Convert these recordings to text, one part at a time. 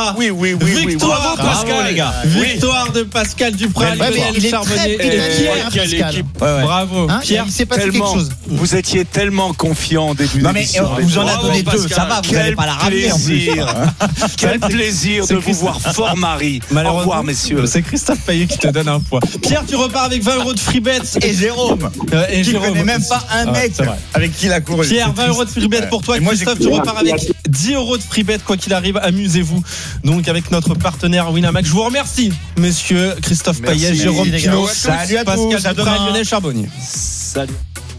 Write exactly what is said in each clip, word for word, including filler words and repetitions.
ça. Oui, oui, oui. Victoire, oui, bravo, Pascal. bravo, les gars. Victoire de Pascal Duprat, Lionel Charbonnier et Pierre. Quelle équipe. Ouais, ouais. Bravo. Hein, Pierre, il s'est passé quelque Tellement, chose. vous étiez tellement confiant au début Non mais d'émission. euh, vous en a Bravo, donné Pascal. deux, ça va, vous n'allez Quel pas la ramener en plus. plaisir. Quel plaisir de vous voir fort, Marie. Au revoir, messieurs. C'est Christophe Payet qui te donne un point. Pierre, tu repars avec vingt euros de free bets. Et Jérôme, Euh, et qui Jérôme. connaît même pas un Ah ouais, mec c'est vrai. avec qui il a couru. Pierre, C'est vingt euros de triste. free bet pour toi. Et moi, Christophe, j'ai- tu repars avec dix euros de free bet, quoi qu'il arrive. Amusez-vous. Donc, avec notre partenaire Winamax. Je vous remercie, messieurs Christophe Merci, Payet, Jérôme les gars. Pinault, Salut à tous. Pascal À Duprat, demain. Lionel Charbonnier. Salut.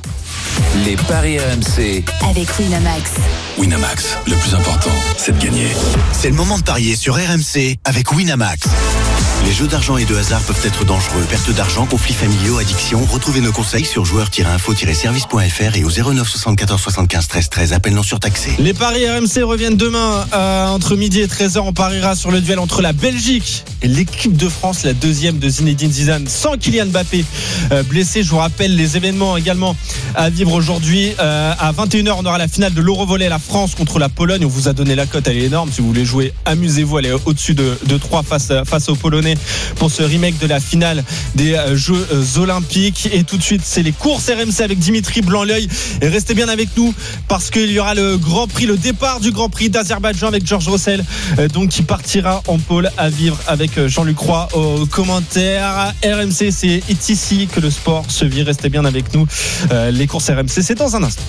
Les paris R M C. Avec Winamax. Winamax, le plus important, c'est de gagner. C'est le moment de parier sur R M C avec Winamax. Les jeux d'argent et de hasard peuvent être dangereux. Perte d'argent, conflits familiaux, addiction. Retrouvez nos conseils sur joueurs tiret info tiret service point f r et au zéro neuf soixante-quatorze soixante-quinze treize treize. Appel non surtaxé. Les paris R M C reviennent demain euh, entre midi et treize heures. On pariera sur le duel entre la Belgique et l'équipe de France, la deuxième de Zinedine Zidane, sans Kylian Mbappé euh, blessé. Je vous rappelle les événements également à vivre aujourd'hui. Euh, à vingt et une heures, on aura la finale de l'Eurovolley, la France contre la Pologne. On vous a donné la cote, elle est énorme. Si vous voulez jouer, amusez-vous. Elle est au-dessus de, de trois face, face aux Polonais pour ce remake de la finale des Jeux Olympiques. Et tout de suite, c'est les courses R M C avec Dimitri Blanc-L'œil. Et restez bien avec nous parce qu'il y aura le Grand Prix, le départ du Grand Prix d'Azerbaïdjan avec Georges Russell, euh, donc qui partira en pôle à vivre avec euh, Jean-Luc Roy au commentaire. R M C, c'est ici que le sport se vit. Restez bien avec nous. Euh, les courses R M C, c'est dans un instant.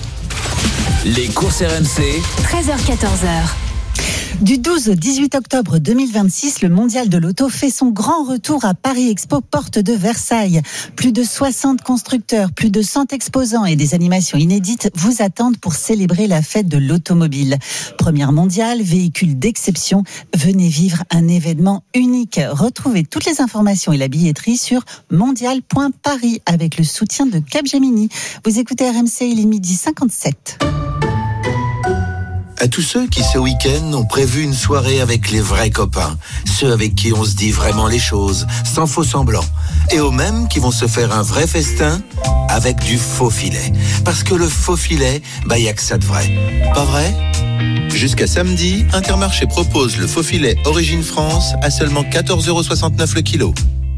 Les courses R M C. treize heures quatorze heures. Du douze au dix-huit octobre deux mille vingt-six, le mondial de l'auto fait son grand retour à Paris Expo, porte de Versailles. Plus de soixante constructeurs, plus de cent exposants et des animations inédites vous attendent pour célébrer la fête de l'automobile. Première mondiale, véhicule d'exception, venez vivre un événement unique. Retrouvez toutes les informations et la billetterie sur mondial point paris avec le soutien de Capgemini. Vous écoutez R M C, il est midi cinquante-sept. À tous ceux qui, ce week-end, ont prévu une soirée avec les vrais copains, ceux avec qui on se dit vraiment les choses, sans faux semblant, et aux mêmes qui vont se faire un vrai festin avec du faux filet. Parce que le faux filet, bah y a que ça de vrai. Pas vrai ? Jusqu'à samedi, Intermarché propose le faux filet Origine France à seulement quatorze euros soixante-neuf le kilo.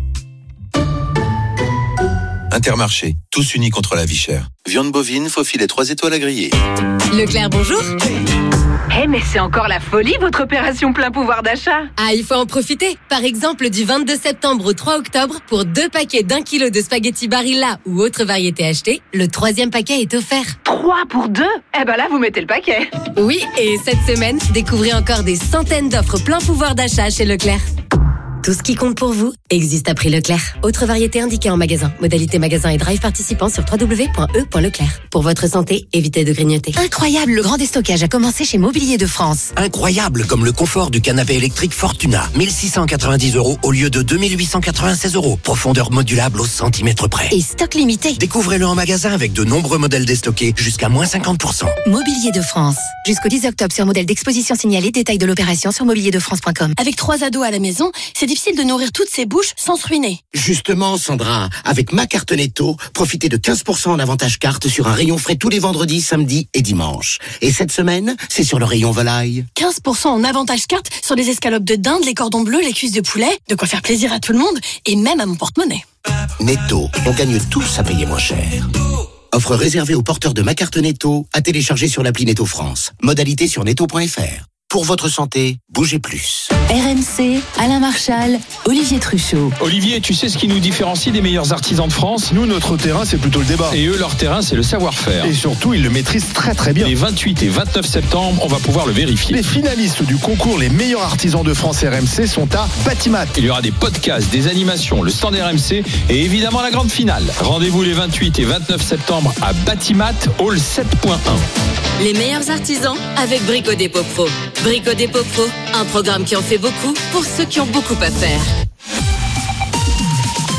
Intermarché, tous unis contre la vie chère. Viande bovine, faux filet trois étoiles à griller. Leclerc, bonjour. Eh, hey, mais c'est encore la folie, votre opération plein pouvoir d'achat. Ah, il faut en profiter. Par exemple, du vingt-deux septembre au trois octobre, pour deux paquets d'un kilo de spaghettis Barilla ou autre variété achetée, le troisième paquet est offert. Trois pour deux ? Eh ben là, vous mettez le paquet. Oui, et cette semaine, découvrez encore des centaines d'offres plein pouvoir d'achat chez Leclerc. Tout ce qui compte pour vous existe à prix Leclerc. Autre variété indiquée en magasin. Modalité magasin et drive participant sur w w w point e point leclerc. Pour votre santé, évitez de grignoter. Incroyable, le grand déstockage a commencé chez Mobilier de France. Incroyable, comme le confort du canapé électrique Fortuna. mille six cent quatre-vingt-dix euros au lieu de deux mille huit cent quatre-vingt-seize euros. Profondeur modulable au centimètre près. Et stock limité. Découvrez-le en magasin avec de nombreux modèles déstockés jusqu'à moins cinquante pour cent. Mobilier de France. Jusqu'au dix octobre sur modèle d'exposition signalé. Détail de l'opération sur mobilier de france point com. Avec trois ados à la maison, c'est difficile de nourrir toutes ces bouches sans se ruiner. Justement, Sandra, avec ma carte Netto, profitez de quinze pour cent en avantage carte sur un rayon frais tous les vendredis, samedis et dimanches. Et cette semaine, c'est sur le rayon volaille. quinze pour cent en avantage carte sur les escalopes de dinde, les cordons bleus, les cuisses de poulet. De quoi faire plaisir à tout le monde et même à mon porte-monnaie. Netto, on gagne tous à payer moins cher. Offre réservée aux porteurs de ma carte Netto, à télécharger sur l'appli Netto France. Modalité sur netto point f r. Pour votre santé, bougez plus. R M C, Alain Marchal, Olivier Truchot. Olivier, tu sais ce qui nous différencie des meilleurs artisans de France ? Nous, notre terrain, c'est plutôt le débat. Et eux, leur terrain, c'est le savoir-faire. Et surtout, ils le maîtrisent très très bien. Les vingt-huit et vingt-neuf septembre, on va pouvoir le vérifier. Les finalistes du concours Les meilleurs artisans de France R M C sont à Batimat. Il y aura des podcasts, des animations, le stand R M C et évidemment la grande finale. Rendez-vous les vingt-huit et vingt-neuf septembre à Batimat, hall sept point un. Les meilleurs artisans avec Brico Dépôt Pro. Brico Dépôt Pro, un programme qui en fait beaucoup pour ceux qui ont beaucoup à faire.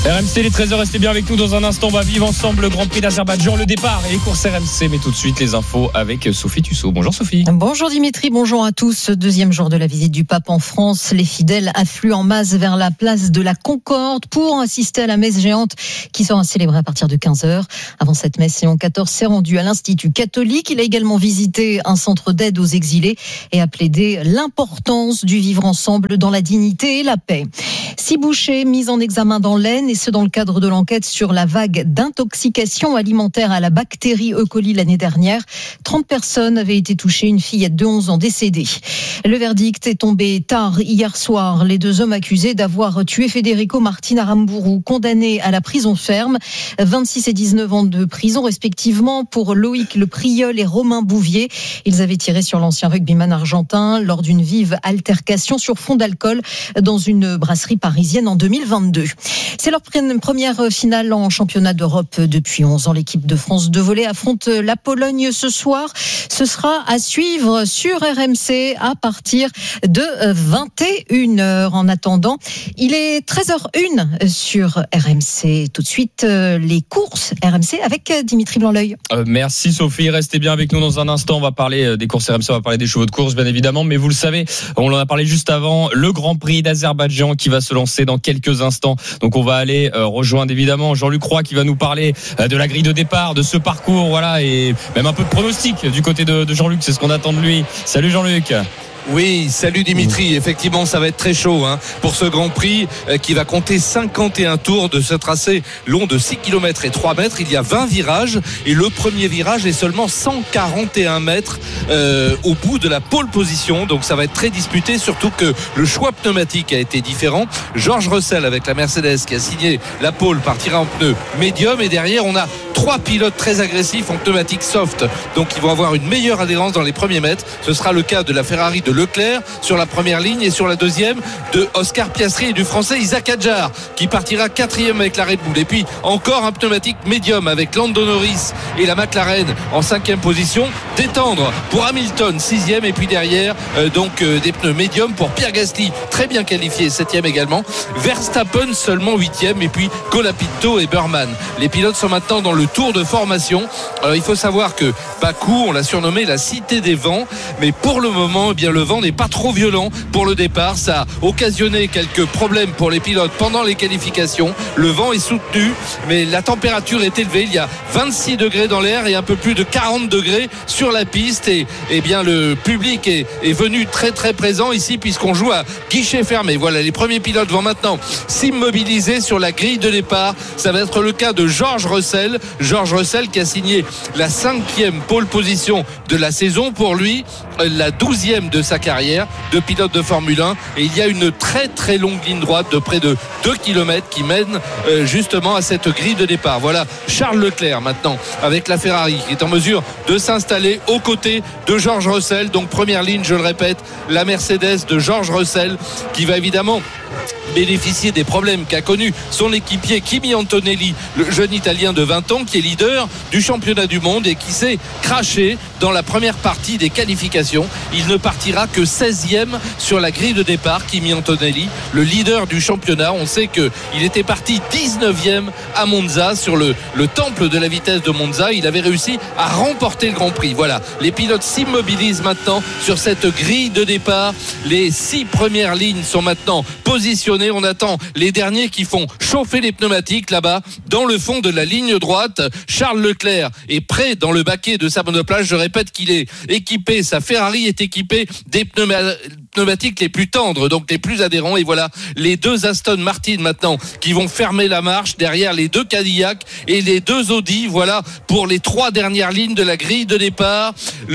R M C, les treize heures, restez bien avec nous. Dans un instant, on va vivre ensemble le Grand Prix d'Azerbaïdjan, le départ et les courses R M C. Mais tout de suite, les infos avec Sophie Tussaud. Bonjour Sophie. Bonjour Dimitri, bonjour à tous. Deuxième jour de la visite du pape en France. Les fidèles affluent en masse vers la place de la Concorde pour assister à la messe géante qui sera célébrée à partir de quinze heures. Avant cette messe, Léon quatorze s'est rendu à l'Institut catholique. Il a également visité un centre d'aide aux exilés et a plaidé l'importance du vivre ensemble dans la dignité et la paix. Six bouchers mis en examen dans l'Aisne, et ce dans le cadre de l'enquête sur la vague d'intoxication alimentaire à la bactérie E. coli l'année dernière. trente personnes avaient été touchées, une fillette de onze ans décédée. Le verdict est tombé tard hier soir. Les deux hommes accusés d'avoir tué Federico Martin Aramburu, condamnés à la prison ferme, vingt-six et dix-neuf ans de prison respectivement pour Loïc Le Priol et Romain Bouvier. Ils avaient tiré sur l'ancien rugbyman argentin lors d'une vive altercation sur fond d'alcool dans une brasserie parisienne en deux mille vingt-deux. C'est leur première finale en championnat d'Europe depuis onze ans. L'équipe de France de volley affronte la Pologne ce soir. Ce sera à suivre sur R M C à partir de vingt et une heures. En attendant, il est treize heures zéro un sur R M C. Tout de suite, les courses R M C avec Dimitri Blanc-L'Oeil. Euh, merci Sophie, restez bien avec nous dans un instant. On va parler des courses R M C, on va parler des chevaux de course bien évidemment, mais vous le savez, on en a parlé juste avant, le Grand Prix d'Azerbaïdjan qui va se lancer dans quelques instants. Donc on va aller euh, rejoindre évidemment Jean-Luc Roy qui va nous parler euh, de la grille de départ, de ce parcours, voilà, et même un peu de pronostic du côté de, de Jean-Luc, c'est ce qu'on attend de lui. Salut Jean-Luc. Oui, salut Dimitri. Effectivement, ça va être très chaud hein, pour ce Grand Prix euh, qui va compter cinquante et un tours de ce tracé long de six kilomètres et trois mètres. Il y a vingt virages et le premier virage est seulement cent quarante et un mètres euh, au bout de la pole position. Donc ça va être très disputé, surtout que le choix pneumatique a été différent. George Russell avec la Mercedes qui a signé la pole partira en pneu médium et derrière on a trois pilotes très agressifs en pneumatique soft. Donc ils vont avoir une meilleure adhérence dans les premiers mètres. Ce sera le cas de la Ferrari de Leclerc sur la première ligne et sur la deuxième de Oscar Piastri et du français Isaac Hadjar qui partira quatrième avec la Red Bull. Et puis encore un pneumatique médium avec Lando Norris et la McLaren en cinquième position. Détendre pour Hamilton sixième et puis derrière euh, donc euh, des pneus médiums pour Pierre Gasly très bien qualifié septième également. Verstappen seulement huitième et puis Colapinto et Burman. Les pilotes sont maintenant dans le tour de formation. Alors il faut savoir que Bakou on l'a surnommé la cité des vents, mais pour le moment eh bien le vent n'est pas trop violent pour le départ. Ça a occasionné quelques problèmes pour les pilotes pendant les qualifications. Le vent est soutenu, mais la température est élevée. Il y a vingt-six degrés dans l'air et un peu plus de quarante degrés sur la piste. Et, et bien le public est, est venu très très présent ici puisqu'on joue à guichet fermé. Voilà, les premiers pilotes vont maintenant s'immobiliser sur la grille de départ. Ça va être le cas de George Russell. George Russell qui a signé la cinquième pole position de la saison. Pour lui, la douzième de sa carrière de pilote de Formule un et il y a une très très longue ligne droite de près de deux kilomètres qui mène euh, justement à cette grille de départ. Voilà Charles Leclerc maintenant avec la Ferrari qui est en mesure de s'installer aux côtés de George Russell. Donc première ligne, je le répète, la Mercedes de George Russell qui va évidemment bénéficier des problèmes qu'a connu son équipier Kimi Antonelli, le jeune Italien de vingt ans qui est leader du championnat du monde et qui s'est craché dans la première partie des qualifications. Il ne partira que seizième sur la grille de départ. Kimi Antonelli, le leader du championnat, on sait qu'il était parti dix-neuvième à Monza sur le, le temple de la vitesse de Monza. Il avait réussi à remporter le Grand Prix. Voilà, les pilotes s'immobilisent maintenant sur cette grille de départ. Les six premières lignes sont maintenant positionnées. On attend les derniers qui font chauffer les pneumatiques là-bas dans le fond de la ligne droite. Charles Leclerc est prêt dans le baquet de sa monoplace. Je répète qu'il est équipé, sa Ferrari est équipée des pneumatiques les plus tendres, donc les plus adhérents. Et voilà les deux Aston Martin maintenant qui vont fermer la marche derrière les deux Cadillac et les deux Audi. Voilà pour les trois dernières lignes de la grille de départ.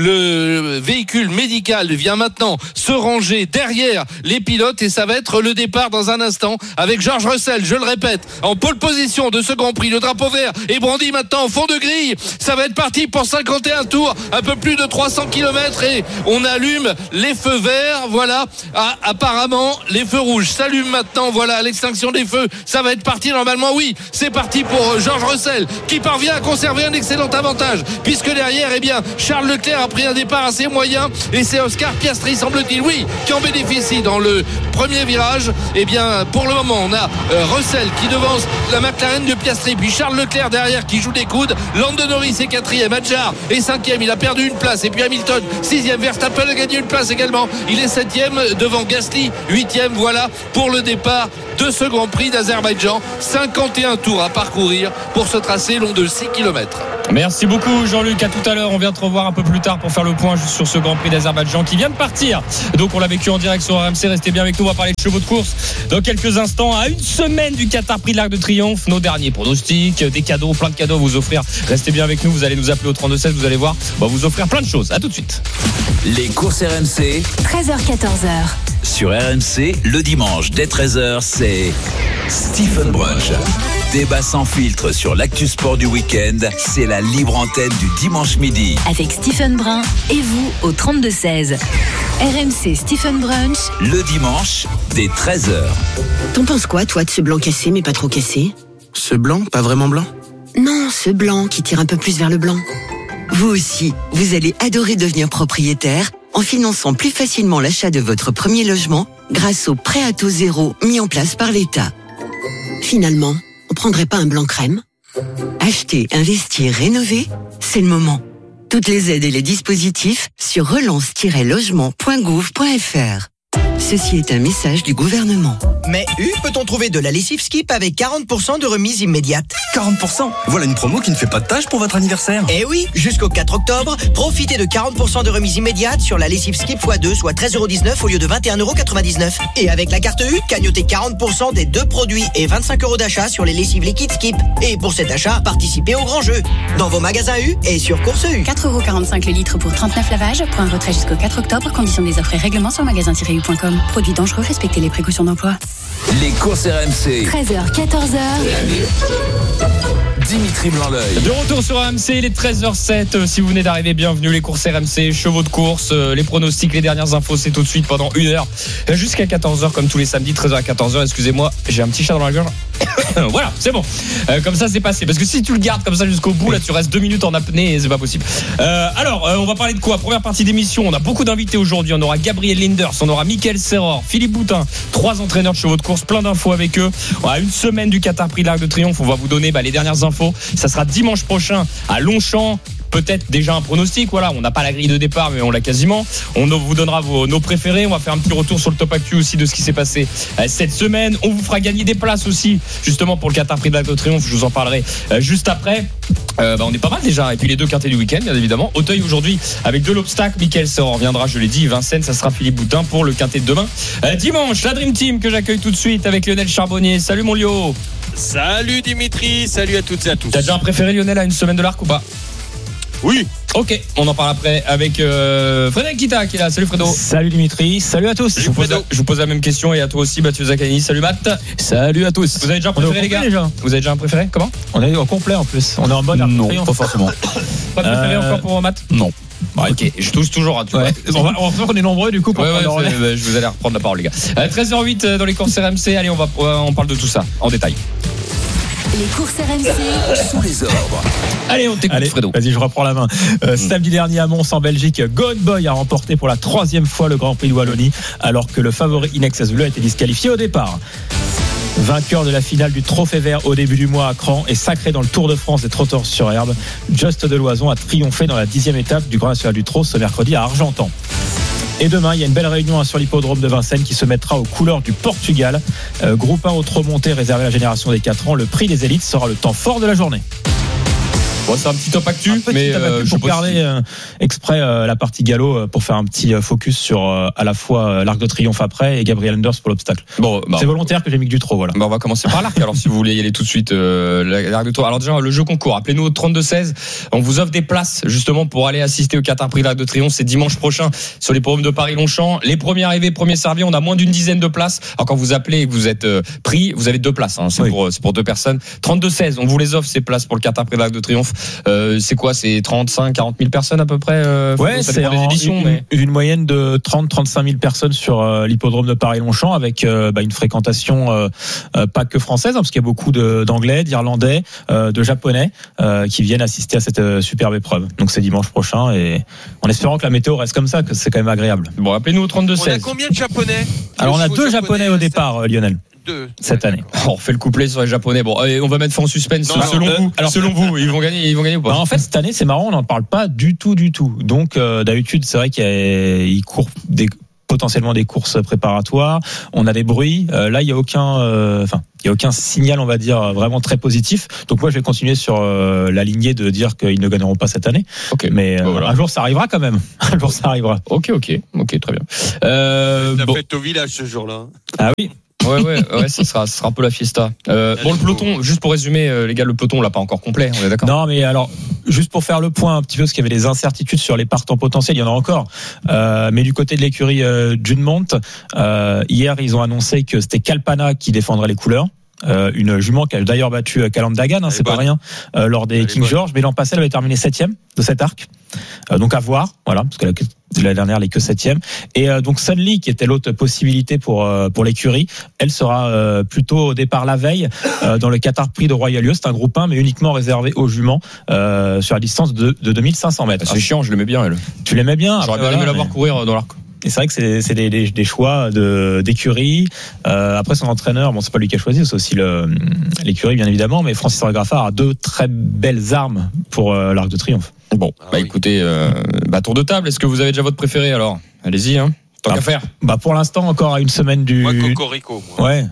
Le véhicule médical vient maintenant se ranger derrière les pilotes et ça va être le départ dans un instant avec George Russell, je le répète, en pole position de ce Grand Prix. Le drapeau vert est brandi maintenant en fond de grille. Ça va être parti pour cinquante et un tours, un peu plus de trois cents kilomètres et on allume les feux verts. Voilà voilà, ah, apparemment les feux rouges s'allument maintenant. Voilà, l'extinction des feux, ça va être parti normalement. Oui, c'est parti pour Georges Russell qui parvient à conserver un excellent avantage, puisque derrière, eh bien, Charles Leclerc a pris un départ assez moyen et c'est Oscar Piastri, semble-t-il, oui, qui en bénéficie dans le premier virage. Eh bien, pour le moment, on a euh, Russell qui devance la McLaren de Piastri, puis Charles Leclerc derrière qui joue des coudes. Lando Norris est quatrième, Hadjar est cinquième, il a perdu une place, et puis Hamilton sixième, Verstappen a gagné une place également, il est septième devant Gasly, huitième. Voilà pour le départ de ce Grand Prix d'Azerbaïdjan. cinquante et un tours à parcourir pour ce tracé long de six kilomètres. Merci beaucoup Jean-Luc, à tout à l'heure. On vient te revoir un peu plus tard pour faire le point juste sur ce Grand Prix d'Azerbaïdjan qui vient de partir. Donc on l'a vécu en direct sur R M C, restez bien avec nous, on va parler de chevaux de course dans quelques instants. À une semaine du Qatar Prix de l'Arc de Triomphe, nos derniers pronostics, des cadeaux, plein de cadeaux à vous offrir. Restez bien avec nous, vous allez nous appeler au trente-deux seize, vous allez voir, on va vous offrir plein de choses. À tout de suite. Les courses R M C, treize heures quatorze heures. Sur R M C, le dimanche dès treize heures, c'est Stephen Brunch. Débat sans filtre sur l'actu sport du week-end, c'est la libre antenne du dimanche midi. Avec Stephen Brun et vous au trente-deux seize. R M C Stephen Brunch. Le dimanche dès treize heures. T'en penses quoi, toi, de ce blanc cassé, mais pas trop cassé? Ce blanc, pas vraiment blanc? Non, ce blanc qui tire un peu plus vers le blanc. Vous aussi, vous allez adorer devenir propriétaire en finançant plus facilement l'achat de votre premier logement grâce au prêt à taux zéro mis en place par l'État. Finalement, on prendrait pas un blanc crème? Acheter, investir, rénover, c'est le moment. Toutes les aides et les dispositifs sur relance tiret logement point gouv point f r. Ceci est un message du gouvernement. Mais U, peut-on trouver de la lessive Skip avec quarante pour cent de remise immédiate? quarante pour cent? Voilà une promo qui ne fait pas de tâche pour votre anniversaire. Eh oui, jusqu'au quatre octobre, profitez de quarante pour cent de remise immédiate sur la lessive Skip fois deux, soit treize euros dix-neuf au lieu de vingt et un euros quatre-vingt-dix-neuf. Et avec la carte U, cagnotez quarante pour cent des deux produits et vingt-cinq euros d'achat sur les lessives liquides Skip. Et pour cet achat, participez au grand jeu. Dans vos magasins U et sur Course U. quatre euros quarante-cinq le litre pour trente-neuf lavages. Point retrait jusqu'au quatre octobre. Conditions des offres et règlements sur magasin tiret u point com. Produits dangereux, respectez les précautions d'emploi. Les courses R M C. treize heures quatorze heures. Dimitri Blanc-L'œil. De retour sur R M C, il est treize heures sept. Si vous venez d'arriver, bienvenue. Les courses R M C, chevaux de course, les pronostics, les dernières infos, c'est tout de suite pendant une heure jusqu'à quatorze heures, comme tous les samedis, treize heures à quatorze heures. Excusez-moi, j'ai un petit chat dans la gorge. Voilà, c'est bon. Euh, comme ça, c'est passé. Parce que si tu le gardes comme ça jusqu'au bout, là, tu restes deux minutes en apnée et c'est pas possible. Euh, alors, euh, on va parler de quoi? Première partie d'émission. On a beaucoup d'invités aujourd'hui. On aura Gabriel Linders, on aura Mickaël Serror, Philippe Boutin, trois entraîneurs de chevaux de course, plein d'infos avec eux. On a une semaine du Qatar Prix de l'Arc de Triomphe. On va vous donner bah, les dernières infos. Ça sera dimanche prochain à Longchamp. Peut-être déjà un pronostic, voilà, on n'a pas la grille de départ mais on l'a quasiment. On vous donnera vos, nos préférés, on va faire un petit retour sur le top actu aussi de ce qui s'est passé euh, cette semaine. On vous fera gagner des places aussi justement pour le Qatar Prix de l'Arc de Triomphe, je vous en parlerai euh, juste après. Euh, bah, on est pas mal déjà, et puis les deux quintés du week-end bien évidemment. Auteuil aujourd'hui avec de l'obstacle, Mickaël Serror reviendra, je l'ai dit, Vincennes, ça sera Philippe Boutin pour le quintet de demain. Euh, dimanche, la Dream Team que j'accueille tout de suite avec Lionel Charbonnier. Salut mon Lio. Salut Dimitri, salut à toutes et à tous. T'as déjà un préféré Lionel à une semaine de l'Arc ou pas? Oui. Ok, on en parle après avec euh, Frédéric Kita qui est là. Salut Fredo. Salut Dimitri, salut à tous. Je vous, pose la, je vous pose la même question et à toi aussi Mathieu Zaccani. Salut Matt. Salut à tous. Vous avez déjà un préféré les gars déjà. Vous avez déjà un préféré? Comment? On est au complet en plus. On est en mode non, pas forcément. Pas de préféré euh... encore pour Matt? Non. Bah, ok, je touche toujours. Hein, tu ouais. vois. On va, on va faire qu'on est nombreux du coup. Pour ouais, ouais, je vous allez reprendre la parole les gars. Euh, treize heures huit dans les courses R M C. Allez, on va, on parle de tout ça en détail. Les courses R M C sous les ordres. Allez, on t'écoute Fredo. Vas-y, je reprends la main. Euh, mmh. Samedi dernier à Mons en Belgique, Gone Boy a remporté pour la troisième fois le Grand Prix de Wallonie, alors que le favori Inexcess Bleu a été disqualifié au départ. Vainqueur de la finale du Trophée Vert au début du mois à Cran et sacré dans le Tour de France des trotteurs sur herbe, Just Deloison a triomphé dans la dixième étape du Grand National du Trot ce mercredi à Argentan. Et demain, il y a une belle réunion sur l'hippodrome de Vincennes qui se mettra aux couleurs du Portugal. Euh, groupe un au trot monté réservé à la génération des quatre ans. Le prix des élites sera le temps fort de la journée. Bon, c'est un petit top actu, un petit mais top actu euh, pour garder euh, exprès euh, la partie galop euh, pour faire un petit euh, focus sur euh, à la fois euh, l'Arc de Triomphe après et Gabriel Anders pour l'obstacle. Bon, bah, c'est volontaire que j'ai mis que du trot, voilà. Bah, on va commencer par l'Arc. Alors, si vous voulez y aller tout de suite, euh, l'Arc de Triomphe. Alors déjà, le jeu concours. Appelez-nous au trente-deux seize. On vous offre des places justement pour aller assister au Qatar Prix de l'Arc de Triomphe. C'est dimanche prochain sur les programmes de Paris-Longchamp. Les premiers arrivés, premiers servis. On a moins d'une dizaine de places. Alors quand vous appelez et que vous êtes euh, pris, vous avez deux places. Hein. C'est, oui. pour, c'est pour deux personnes. trente-deux seize. On vous les offre ces places pour le Qatar Prix de l'Arc de Triomphe. Euh, c'est quoi, c'est trente-cinq, quarante mille personnes à peu près. Euh, ouais, ça c'est dépend des en, éditions, une, mais... une moyenne de trente, trente-cinq mille personnes sur euh, l'hippodrome de Paris-Longchamp, avec euh, bah, une fréquentation euh, euh, pas que française, hein, parce qu'il y a beaucoup de, d'anglais, d'irlandais, euh, de japonais euh, qui viennent assister à cette euh, superbe épreuve. Donc c'est dimanche prochain, et en espérant que la météo reste comme ça, que c'est quand même agréable. Bon, appelez-nous au trente-deux seize. On a combien de japonais? Alors on a deux japonais au départ, euh, Lionel. Deux. Cette année. Oh, on fait le couplet sur les japonais. Bon, allez, on va mettre fin en suspense. Non, selon euh, vous, alors, selon vous, ils vont gagner, ils vont gagner ou pas? Bah en fait, cette année, c'est marrant, on n'en parle pas du tout, du tout. Donc, euh, d'habitude, c'est vrai qu'il court des, potentiellement des courses préparatoires. On a des bruits. Euh, là, il y a aucun, enfin, euh, il y a aucun signal, on va dire, vraiment très positif. Donc, moi, je vais continuer sur euh, la lignée de dire qu'ils ne gagneront pas cette année. Ok. Mais bon, euh, voilà. un jour, ça arrivera quand même. Un jour, ça arrivera. Ok, ok, ok, très bien. Euh, La bon. fête au village ce jour-là. Ah oui. Ouais, ouais, ouais, ça sera, ça sera un peu la fiesta. Euh, bon, le peloton, juste pour résumer, euh, les gars, le peloton, on l'a pas encore complet, on est d'accord? Non, mais alors, juste pour faire le point un petit peu, parce qu'il y avait des incertitudes sur les partants potentiels, il y en a encore. Euh, mais du côté de l'écurie euh, Judmont, euh, hier, ils ont annoncé que c'était Kalpana qui défendrait les couleurs. Euh, une jument qui a d'ailleurs battu Calan Dagan, hein, c'est pas rien, euh, lors des King George, mais l'an passé elle avait terminé septième de cet arc, euh, donc à voir, voilà, parce que la, la dernière elle est que septième, et euh, donc Sunly qui était l'autre possibilité pour euh, pour l'écurie, elle sera euh, plutôt au départ la veille euh, dans le Qatar Prix de Royal Lieu, c'est un groupe un mais uniquement réservé aux juments euh, sur la distance de, de deux mille cinq cents mètres. C'est chiant, je l'aimais bien elle. Tu l'aimais bien? J'aurais bien voilà, aimé la voir mais... courir dans l'arc. Et c'est vrai que c'est, c'est des, des, des choix de, d'écurie. Euh, après, son entraîneur, bon, c'est pas lui qui a choisi, c'est aussi le, l'écurie, bien évidemment. Mais Francis Henri Graffard a deux très belles armes pour euh, l'Arc de Triomphe. Bon, ah, bah oui. Écoutez, euh, bah, tour de table. Est-ce que vous avez déjà votre préféré alors? Allez-y, hein. Tant bah, qu'à faire. Bah, pour l'instant, encore à une semaine du. Moi, Cocorico. Moi. Ouais.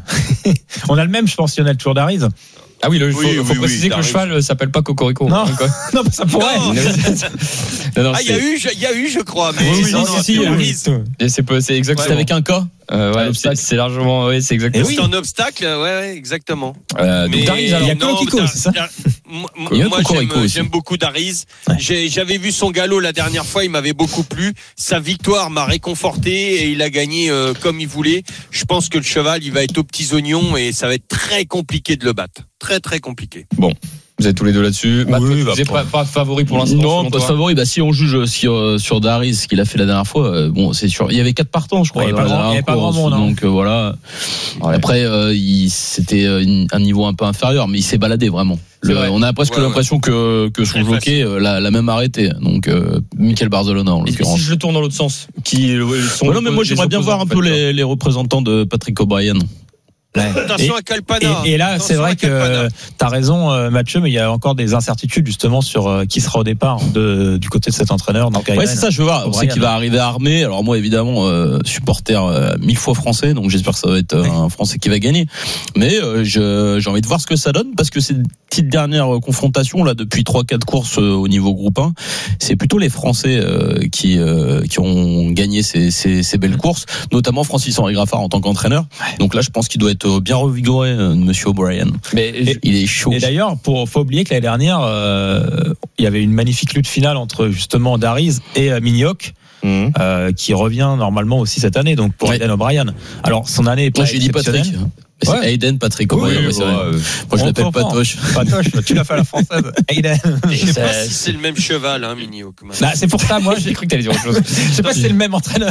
On a le même, je pense, Lionel, toujours d'Ariz. Ah oui, il faut, oui, faut oui, préciser oui, que le cheval ne s'appelle pas Cocorico. Non, non, ça pourrait. Non. non, non, ah, il y a eu, il y a eu, je crois. Mais oui, oui, non, si, non, si, si, et c'est, c'est exactement. C'est avec un cas. Euh, ouais, c'est, c'est largement, oui, c'est exactement. C'est un obstacle, ouais, ouais exactement. Euh, mais donc Dariz, alors, il y a que Kiko, c'est ça? Moi, moi j'aime, j'aime beaucoup Dariz. Ouais. J'ai, j'avais vu son galop la dernière fois, il m'avait beaucoup plu. Sa victoire m'a réconforté et il a gagné euh, comme il voulait. Je pense que le cheval, il va être aux petits oignons et ça va être très compliqué de le battre. Très, très compliqué. Bon. Vous êtes tous les deux là-dessus. Matt, oui, vous bah, n'êtes pas, pas favori pour l'instant? Non, pas favori. Bah, si on juge sur, sur Dariz, ce qu'il a fait la dernière fois, euh, bon, c'est sûr. Il y avait quatre partants, je crois. Ouais, il n'y avait pas grand monde. Donc, euh, voilà. Ouais. Après, euh, il, c'était une, un niveau un peu inférieur, mais il s'est baladé vraiment. Le, on a presque ouais, ouais. l'impression que, que son jockey euh, l'a, l'a même arrêté. Donc, euh, Michael Barzolona, en l'occurrence. Et si je le tourne dans l'autre sens, qui sont ouais, non, mais moi, j'aimerais bien voir un peu les, les représentants de Patrick O'Brien. Ouais. Attention et, à Kalpana. Et, et là, Attention c'est vrai que tu as raison, Mathieu, mais il y a encore des incertitudes justement sur euh, qui sera au départ de, du côté de cet entraîneur. Donc, ouais, c'est ça, je veux voir. On sait qu'il va arriver armé. Alors moi, évidemment, euh, supporter euh, mille fois français, donc j'espère que ça va être euh, un Français qui va gagner. Mais euh, je, j'ai envie de voir ce que ça donne, parce que ces petites dernières confrontations là depuis trois quatre courses euh, au niveau groupe un, c'est plutôt les Français euh, qui euh, qui ont gagné ces, ces, ces belles courses, notamment Francis Henri Graffard en tant qu'entraîneur. Donc là, je pense qu'il doit être bien revigoré, euh, Monsieur O'Brien. Mais et, il est chaud. Et d'ailleurs, pour faut oublier que l'année dernière, euh, il y avait une magnifique lutte finale entre justement Dariz et euh, Mignoc. Mmh. Euh, qui revient normalement aussi cette année, donc pour ouais. Aidan O'Brien. Alors son année est pas Moi, exceptionnelle. J'ai dit Patrick. C'est ouais. Aiden Patrick O'Brien. Oui, oui, ouais, ouais. Moi je l'appelle Patoche. Patoche, tu l'as fait à la française. Aiden. Je sais pas si c'est le même cheval, hein, Mignoc. Bah, c'est pour ça, moi j'ai cru que t'allais dire autre chose. Je sais pas si c'est le même entraîneur.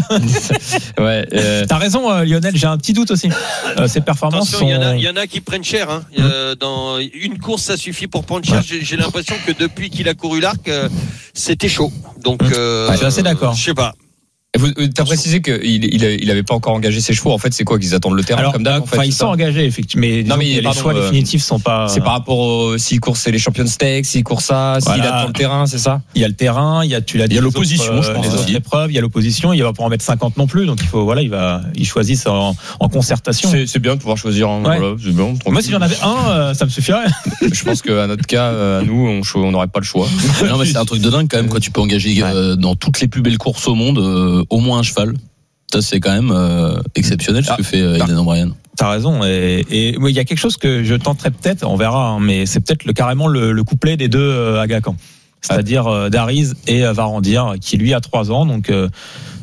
Ouais. Euh... T'as raison, euh, Lionel. J'ai un petit doute aussi. Euh, ses performances. Attention, il sont... y, y en a qui prennent cher. Hein. Mmh. Euh, dans une course, ça suffit pour prendre cher. Ouais. J'ai, j'ai l'impression que depuis qu'il a couru l'arc, euh, c'était chaud. Donc, mmh. euh, ouais, je suis assez d'accord. Je sais pas. Vous, t'as précisé qu'il il, il avait pas encore engagé ses chevaux. En fait, c'est quoi qu'ils attendent le terrain? Alors, comme d'hab, en fait, enfin, ils sont engagés, effectivement. Mais, non, mais les pardon, choix euh, définitifs sont pas. C'est par rapport au, s'ils courent, c'est les Champions Stakes, s'ils courent ça, s'il voilà. attend le terrain, c'est ça? Il y a le terrain, il y a, tu l'as dit. Il y a l'opposition, autres, je pense. Les autres épreuves, il y a l'opposition, il va pas en mettre cinquante non plus. Donc, il faut, voilà, il va, ils choisissent en, en concertation. C'est, c'est bien de pouvoir choisir un, ouais. voilà, c'est bien. Moi, si j'en avais un, euh, ça me suffirait. Je pense qu'à notre cas, à nous, on n'aurait pas le choix. Non, mais c'est un truc de dingue quand même, quand tu peux engager euh, dans toutes les plus belles courses au monde, euh, au moins un cheval. Ça, c'est quand même euh, exceptionnel ce ah, que fait euh, Aidan O'Brien. T'as raison. Et il y a quelque chose que je tenterai peut-être, on verra, hein, mais c'est peut-être le, carrément le, le couplet des deux euh, Agacan. C'est-à-dire euh, Dariz et euh, Varandir, qui lui a trois ans. Donc, euh,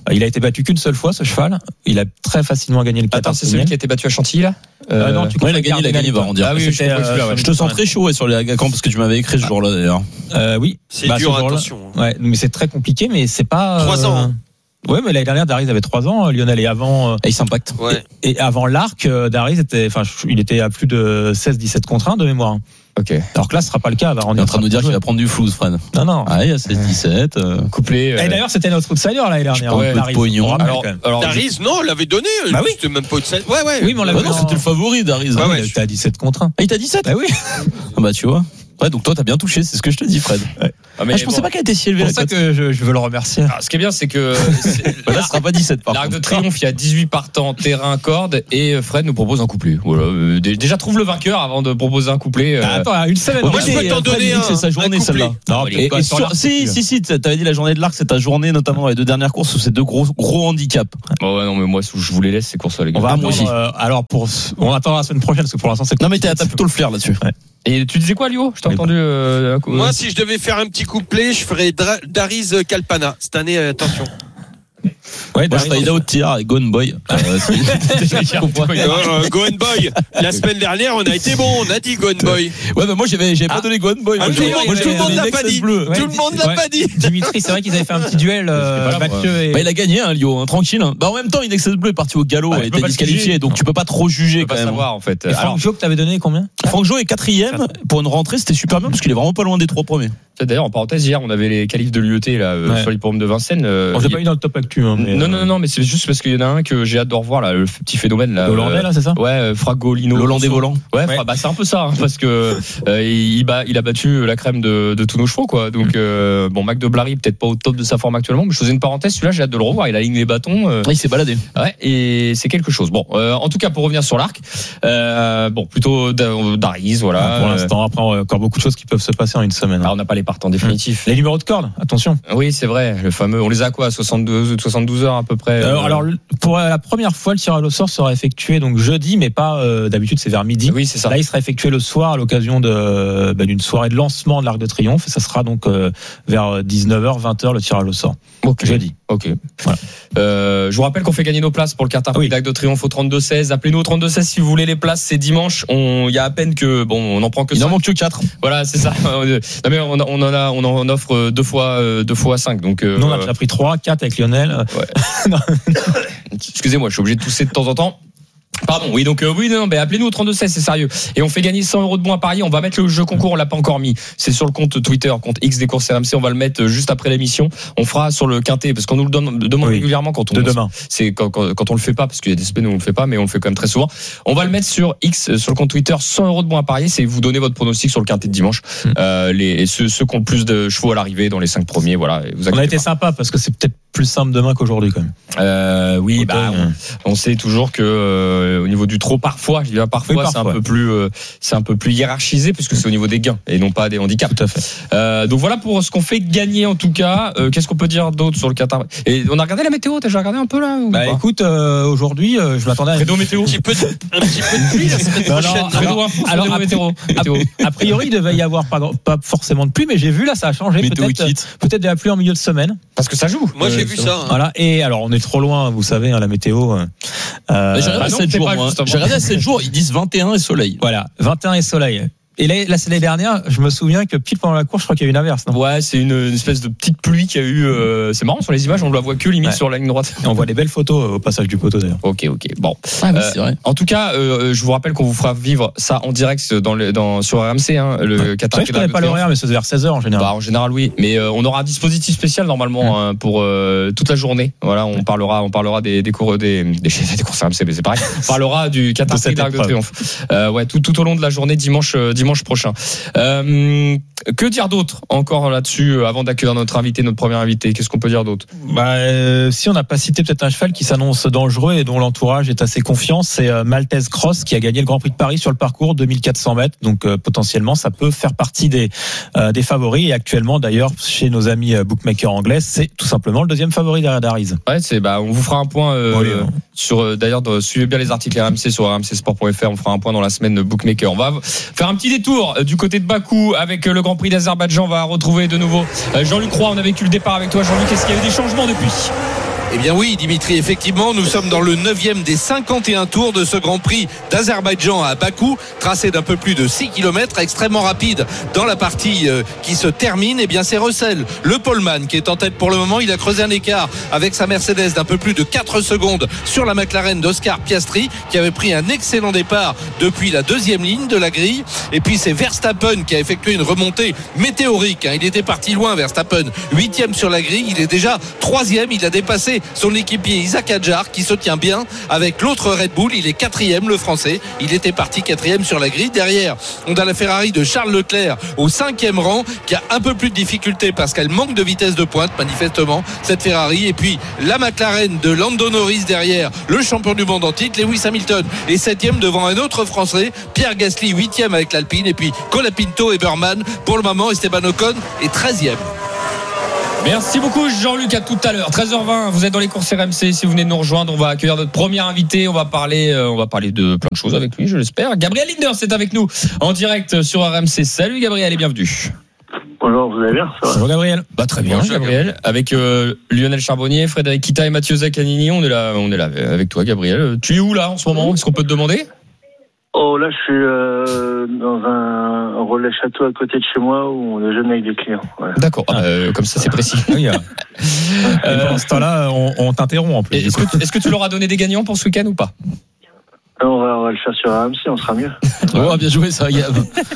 Il a été battu qu'une seule fois, ce cheval. Il a très facilement gagné le Qatar. Attends, c'est celui qui a été battu à Chantilly, là euh, euh, Non, tu ouais, il a gagné, il a gagné, on dirait. Ah oui, je, euh, je te sens très chaud ouais, sur les Agacan parce que tu m'avais écrit ce jour-là d'ailleurs. Euh, oui. C'est bah, dur, attention. Ouais, mais c'est très compliqué, mais c'est pas. Trois ans. Hein. Ouais, mais l'année dernière, Dariz avait trois ans. Lionel et avant. Et il s'impacte. Ouais. Et, et avant l'Arc, Dariz était, enfin, il était à plus de seize dix-sept contre un de mémoire. Ok. Alors que là, ce sera pas le cas. On est en train de nous dire qu'il va prendre du flou, Fred. Non, non. Ah, il y a seize dix-sept. Euh... Couplé. Euh... Et d'ailleurs, c'était notre outsider l'année dernière. Ouais, Dariz. Pognon. Alors, alors Dariz, non, on l'avait donné. Bah oui. C'était même pas outsider. Ouais, ouais. Oui, mais on l'avait. Bah non, c'était le favori, Dariz. Ouais, ouais. Il était à dix-sept contre un. Ah, il t'a dix-sept? Bah oui. Ah, bah, tu vois. Ouais, donc toi, t'as bien touché, c'est ce que je te dis, Fred. Ouais. Ah, mais ah, je bon, pensais pas qu'elle était si élevée. C'est pour ça que je, je veux le remercier. Alors, ce qui est bien, c'est que bah là, ce sera pas dix-sept par L'Arc contre. de Triomphe, il y a dix-huit partants, terrain, corde, et Fred nous propose un couplet. Voilà. Déjà, trouve le vainqueur avant de proposer un couplet. Euh... Ah, attends, une semaine. Moi, je peux t'en donner un. C'est sa journée, celle-là. Non, et, et sur, si, si, si, t'avais dit la journée de l'Arc, c'est ta journée, notamment dans les deux dernières courses où c'est deux gros, gros handicaps. Bon, ouais, non, mais moi, je vous les laisse ces courses-là, les gars. On va attendre, euh, alors, pour, on attendra la semaine prochaine, parce que pour l'instant, c'est. Non, mais t'as plutôt le flair là-dessus. Ouais. Et tu disais quoi, Lio? Je t'ai entendu. Euh, Moi, si je devais faire un petit couplet, je ferais Dra- Dariz Kalpana. Cette année, euh, attention. Ouais, moi, je ferais Ida Tir et Gone Boy. Euh, euh, Gone Boy. La semaine dernière, on a été bon. On a dit Gone Boy. Ouais, bah moi, j'avais, j'avais ah. pas donné Gone Boy. Ah, moi, tout le monde, tout le monde l'a pas dit. Ouais, tout le monde l'a ouais. pas dit. Dimitri, c'est vrai qu'ils avaient fait un petit duel. Euh, Mathieu et... bah, il a gagné, hein, Lio, hein, tranquille. Hein. Bah, en même temps, Inexcess Bleu est parti au galop, bah, il était disqualifié, donc tu peux pas trop juger quand pas même. Savoir, en fait. Et Franck Jo, que t'avais donné combien? Franck Jo est quatrième. Pour une rentrée, c'était super bien parce qu'il est vraiment pas loin des trois premiers. D'ailleurs, en parenthèse, hier, on avait les qualifs de l'U E T là, ouais. sur l'hippodrome de Vincennes. Euh, on l'a pas eu dans le top actu. Hein, mais non, non, non, mais c'est juste parce qu'il y en a un que j'ai hâte de revoir, là, le petit phénomène. Là, le Hollandais, là, c'est ça? Ouais, Fragolino. L'Hollandais volant. Ouais, ouais. Bah, c'est un peu ça, hein, parce que euh, il, bat, il a battu la crème de, de tous nos chevaux, quoi. Donc, euh, bon, Mac de Blary, peut-être pas au top de sa forme actuellement, mais je faisais une parenthèse, celui-là, j'ai hâte de le revoir. Il aligne les bâtons. Euh, il s'est baladé. Ouais, et c'est quelque chose. Bon, euh, en tout cas, pour revenir sur l'Arc, euh, bon, plutôt Dariz, voilà. Ah, pour l'instant, après, on a encore beaucoup de choses qui peuvent se passer en une semaine. Alors, on n'a pas les partants définitifs. Les numéros de corde, attention. Oui, c'est vrai, le fameux. On les a quoi, à soixante-douze, soixante-douze heures à peu près. Euh, alors, pour la première fois, le tirage au sort sera effectué donc jeudi, mais pas euh, d'habitude, c'est vers midi. Oui, c'est ça. Là, il sera effectué le soir à l'occasion de bah, d'une soirée de lancement de l'Arc de Triomphe. Et ça sera donc euh, vers dix-neuf heures, vingt heures le tirage au sort. Ok. Jeudi. Ok. Voilà. Euh, je vous rappelle qu'on fait gagner nos places pour le Qatar Prix oui. d'Arc de Triomphe au trente-deux seize. Appelez-nous au trente-deux seize si vous voulez les places. C'est dimanche. On, il y a à peine que bon, on en prend que. Il cinq. en manque que quatre. Voilà, c'est ça. Non mais on, on en a, on en offre deux fois, deux fois cinq. Donc. Euh, Nous on a déjà pris trois, quatre avec Lionel. Ouais. Excusez-moi, je suis obligé de tousser de temps en temps. Pardon, oui, donc euh, oui, non, mais appelez-nous au trente-deux seize, c'est sérieux. Et on fait gagner cent euros de bons à parier. On va mettre le jeu concours, on l'a pas encore mis. C'est sur le compte Twitter, compte X des courses R M C. On va le mettre juste après l'émission. On fera sur le quintet, parce qu'on nous le donne, demande oui. régulièrement quand on. De demain. C'est quand, quand, quand on le fait pas, parce qu'il y a des semaines où on le fait pas, mais on le fait quand même très souvent. On va le mettre sur X, sur le compte Twitter, cent euros de bons à parier. C'est vous donner votre pronostic sur le quintet de dimanche. Hum. Euh, les, ceux, ceux qui ont le plus de chevaux à l'arrivée dans les cinq premiers, voilà. Vous on a été pas. sympa, parce que c'est peut-être plus simple demain qu'aujourd'hui, quand même. Euh, oui, bah, on, on sait toujours que, euh, au niveau du trop, parfois, je dis parfois, oui, parfois. c'est un peu plus, euh, c'est un peu plus hiérarchisé puisque c'est au niveau des gains et non pas des handicaps. Tout à fait. Euh, donc voilà pour ce qu'on fait gagner en tout cas. Euh, qu'est-ce qu'on peut dire d'autre sur le Qatar? Et on a regardé la météo. T'as déjà regardé un peu là ou Bah pas écoute, euh, aujourd'hui, euh, je m'attendais à Fredo météo. Un petit peu, de, un petit peu de pluie la semaine prochaine. Alors, alors, alors météo. A, a priori, il devait y avoir pas, pas forcément de pluie, mais j'ai vu là, ça a changé. Météo peut-être, peut-être de la pluie en milieu de semaine. Parce que ça joue. Moi, j'ai euh, vu ça. Hein. Voilà. Et alors, on est trop loin, vous savez, hein, la météo. Euh, j'ai regardé à sept jours. J'ai regardé à sept jours. Ils disent vingt et un et soleil. Voilà, vingt et un et soleil. Et là, l'année dernière, je me souviens que pile pendant la course, je crois qu'il y a eu une averse. Non ouais, c'est une, une espèce de petite pluie qu'il y a eu. Euh, c'est marrant sur les images, on ne la voit que limite ouais. sur la ligne droite. Et on voit des belles photos au passage du poteau d'ailleurs. Ok, ok. Bon. Ah, oui, c'est vrai. Euh, en tout cas, euh, je vous rappelle qu'on vous fera vivre ça en direct dans le, dans, sur R M C, hein, le ouais. Qatar. Je connais pas l'horaire, mais c'est vers seize heures en général. Bah, en général, oui. Mais euh, on aura un dispositif spécial normalement mmh. hein, pour euh, toute la journée. Voilà, on mmh. parlera, on parlera des des cours des des, des courses R M C, mais c'est pareil. On parlera du Qatar Prix d'Arc de Triomphe. Euh, ouais, tout tout au long de la journée dimanche dimanche prochain. Euh, que dire d'autre encore là-dessus avant d'accueillir notre invité, notre premier invité? Qu'est-ce qu'on peut dire d'autre? Bah, euh, si on n'a pas cité peut-être un cheval qui s'annonce dangereux et dont l'entourage est assez confiant, c'est euh, Maltese Cross qui a gagné le Grand Prix de Paris sur le parcours deux mille quatre cents mètres. Donc euh, potentiellement, ça peut faire partie des euh, des favoris. Et actuellement, d'ailleurs, chez nos amis euh, bookmakers anglais, c'est tout simplement le deuxième favori derrière Dariz. Ouais, c'est bah on vous fera un point euh, oui, oui. sur euh, d'ailleurs de, suivez bien les articles R M C sur r m c sport point f r. On fera un point dans la semaine de bookmaker. On va faire un petit détour euh, du côté de Bakou avec le Grand Prix d'Azerbaïdjan. On va retrouver de nouveau Jean-Luc Roy. On a vécu le départ avec toi, Jean-Luc. Est-ce qu'il y a eu des changements depuis? Eh bien oui, Dimitri, effectivement, nous sommes dans le neuvième des cinquante et un tours de ce Grand Prix d'Azerbaïdjan à Bakou, tracé d'un peu plus de six kilomètres, extrêmement rapide dans la partie euh, qui se termine. Eh bien c'est Russell, le poleman, qui est en tête pour le moment. Il a creusé un écart avec sa Mercedes d'un peu plus de quatre secondes sur la McLaren d'Oscar Piastri, qui avait pris un excellent départ depuis la deuxième ligne de la grille. Et puis c'est Verstappen qui a effectué une remontée météorique. Il était parti loin, Verstappen, huitième sur la grille. Il est déjà troisième. Il a dépassé son équipier Isaac Hadjar, qui se tient bien avec l'autre Red Bull. Il est quatrième, le français. Il était parti quatrième sur la grille. Derrière, on a la Ferrari de Charles Leclerc au cinquième rang, qui a un peu plus de difficulté parce qu'elle manque de vitesse de pointe, manifestement, cette Ferrari. Et puis la McLaren de Lando Norris derrière, le champion du monde en titre. Lewis Hamilton est septième devant un autre français, Pierre Gasly, huitième avec l'Alpine. Et puis Colapinto et Burman. Pour le moment, Esteban Ocon est treizième. Merci beaucoup Jean-Luc, à tout à l'heure. treize heures vingt, vous êtes dans les courses R M C. Si vous venez de nous rejoindre, on va accueillir notre premier invité. On va parler, euh, on va parler de plein de choses avec lui, je l'espère. Gabriel Linders est avec nous en direct sur R M C. Salut Gabriel et bienvenue. Bonjour, vous allez bien? Bonjour Gabriel. Bah très bien. Bonjour Gabriel. Avec euh, Lionel Charbonnier, Frédéric Kita et Mathieu Zaccanini, on est là, on est là avec toi Gabriel. Tu es où là en ce moment? Est-ce qu'on peut te demander? Oh là, je suis euh, dans un relais château à côté de chez moi où on déjeune avec des clients. Voilà. D'accord, euh, comme ça c'est précis. Oui, euh, euh, pendant ce temps-là, on, on t'interrompt en plus. Est-ce que, tu, est-ce que tu leur as donné des gagnants pour ce week-end ou pas? On va, on va le faire sur R M C, on sera mieux. Oh, bien joué ça, Gab.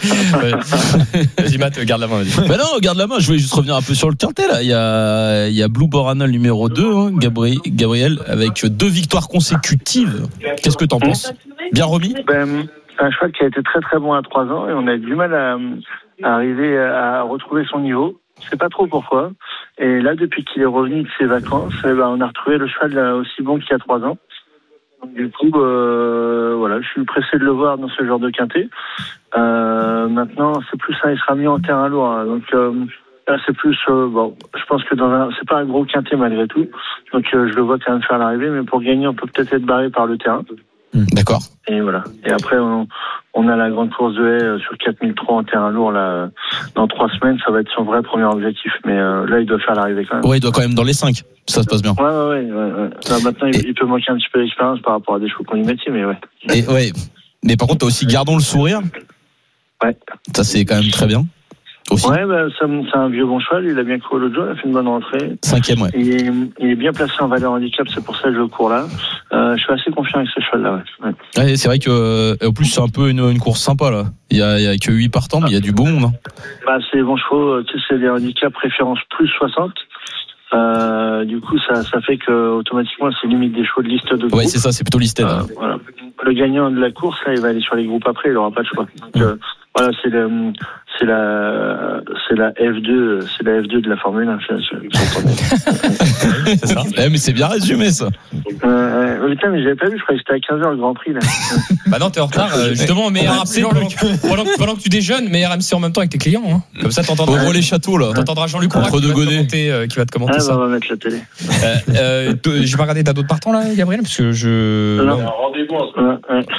Vas-y Matt, garde la main. Vas-y. Bah non, garde la main. Je voulais juste revenir un peu sur le quintet là. Il y a, il y a Blue Borana le numéro deux, hein, Gabriel, Gabriel, avec deux victoires consécutives. Qu'est-ce que t'en penses? Bien remis? Ben, un cheval qui a été très très bon à trois ans et on a du mal à, à arriver à retrouver son niveau. Je sais pas trop pourquoi. Et là, depuis qu'il est revenu de ses vacances, eh ben, on a retrouvé le cheval aussi bon qu'il y a trois ans. Donc, du coup, euh, voilà, je suis pressé de le voir dans ce genre de quintet. Euh, maintenant, c'est plus ça, il sera mis en terrain lourd. Hein. Donc euh, là, c'est plus, euh, bon, je pense que dans un, c'est pas un gros quintet malgré tout. Donc euh, je le vois quand même faire l'arrivée, mais pour gagner, on peut peut-être être barré par le terrain. D'accord. Et voilà. Et après, on, on a la grande course de haie sur quatre mille trois en terrain lourd. Là, dans trois semaines, ça va être son vrai premier objectif. Mais euh, là, il doit faire l'arrivée quand même. Ouais, il doit quand même dans les cinq. Ça se passe bien. Ouais, ouais, ouais. ouais, ouais. Là, maintenant, il, il peut manquer un petit peu d'expérience par rapport à des chevaux qu'on lui mettait, mais ouais. Et ouais. Mais par contre, t'as aussi Gardons le sourire. Ouais. Ça, c'est quand même très bien. Aussi. Ouais, bah, c'est, un, c'est un vieux bon cheval. Il a bien couru l'autre jour. Il a fait une bonne rentrée. Cinquième, ouais. Il est, il est bien placé en valeur handicap. C'est pour ça que je cours là. Euh, je suis assez confiant avec ce cheval-là. Ouais. Ouais. Ouais, c'est vrai que, en plus, c'est un peu une, une course sympa là. Il y a, il y a que huit partants, mais il y a du beau monde. Hein. Bah, c'est les bons chevaux. Tu sais, c'est des handicaps référence plus soixante. Euh, du coup, ça, ça fait que automatiquement, c'est limite des chevaux de liste de groupe. Ouais, c'est ça, c'est plutôt listé. Euh, voilà. Le gagnant de la course, là, il va aller sur les groupes après. Il n'aura pas de choix. Donc, mmh. euh, voilà, c'est le, c'est la, c'est la F deux, c'est la F deux de la Formule un. Je, je, je c'est ça. Eh, mais c'est bien résumé, ça. Euh, putain, mais j'avais pas vu, je croyais que c'était à quinze heures le Grand Prix, là. Bah non, t'es en retard, euh, justement, mais R M C, pendant, pendant, pendant que tu déjeunes, mais R M C en même temps avec tes clients, hein. Comme ça, t'entendras. Au relais château, là. T'entendras Jean-Luc Roy qui, euh, qui va te commenter ah, ça. Bah, on va mettre la télé. Euh, euh, j'ai pas regardé, t'as d'autres partants, là, Gabriel? Parce que je. Non, non. Rendez-vous en ce moment.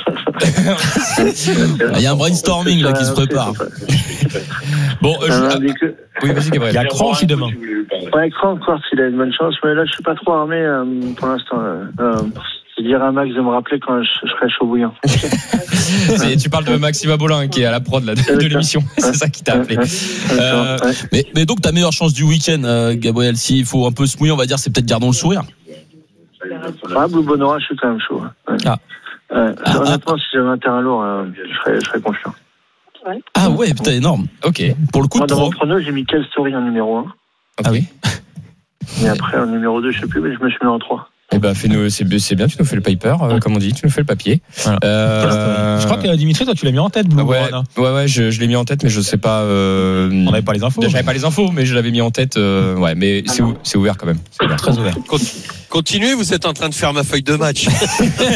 Il y a un brainstorming, là, qui se prépare. Bon, euh, je... que... oui, vas-y, Gabriel. Il y a Cran aussi demain. Ouais, Cran, encore, s'il a une bonne chance. Mais là, je suis pas trop armé euh, pour l'instant. Euh, je dirais à Max de me rappeler quand je, je serai chaud bouillant. Tu parles de Maxime Abolin qui est à la prod là, de, de l'émission. C'est ça qui t'a appelé. Euh, mais, mais donc, ta meilleure chance du week-end, euh, Gabriel, s'il faut un peu se mouiller, on va dire, c'est peut-être Gardons le sourire. Ah, Blue Bonora, je suis quand même chaud. Ouais. Ah. Euh, ah, honnêtement, ah. si j'avais un terrain lourd, euh, je, serais, je serais confiant. Ouais. Ah ouais, putain, énorme. Ok. Pour le coup, moi, dans mon chrono, j'ai mis quelle story en numéro un. Okay. Ah oui. Et après, en numéro deux, je sais plus, mais je me suis mis en trois. Eh ben, fais-nous, c'est, c'est bien, tu nous fais le paper, euh, comme on dit, tu nous fais le papier. Voilà. Euh... Je crois que Dimitri, toi, tu l'as mis en tête, Blue ouais, ouais, ouais, je, je l'ai mis en tête, mais je sais pas. Euh... On n'avait pas les infos. J'avais pas les infos, mais je l'avais mis en tête. Euh... Ouais, mais c'est, c'est ouvert quand même. C'est ouvert. Très ouvert. Continuez, vous êtes en train de faire ma feuille de match. oh,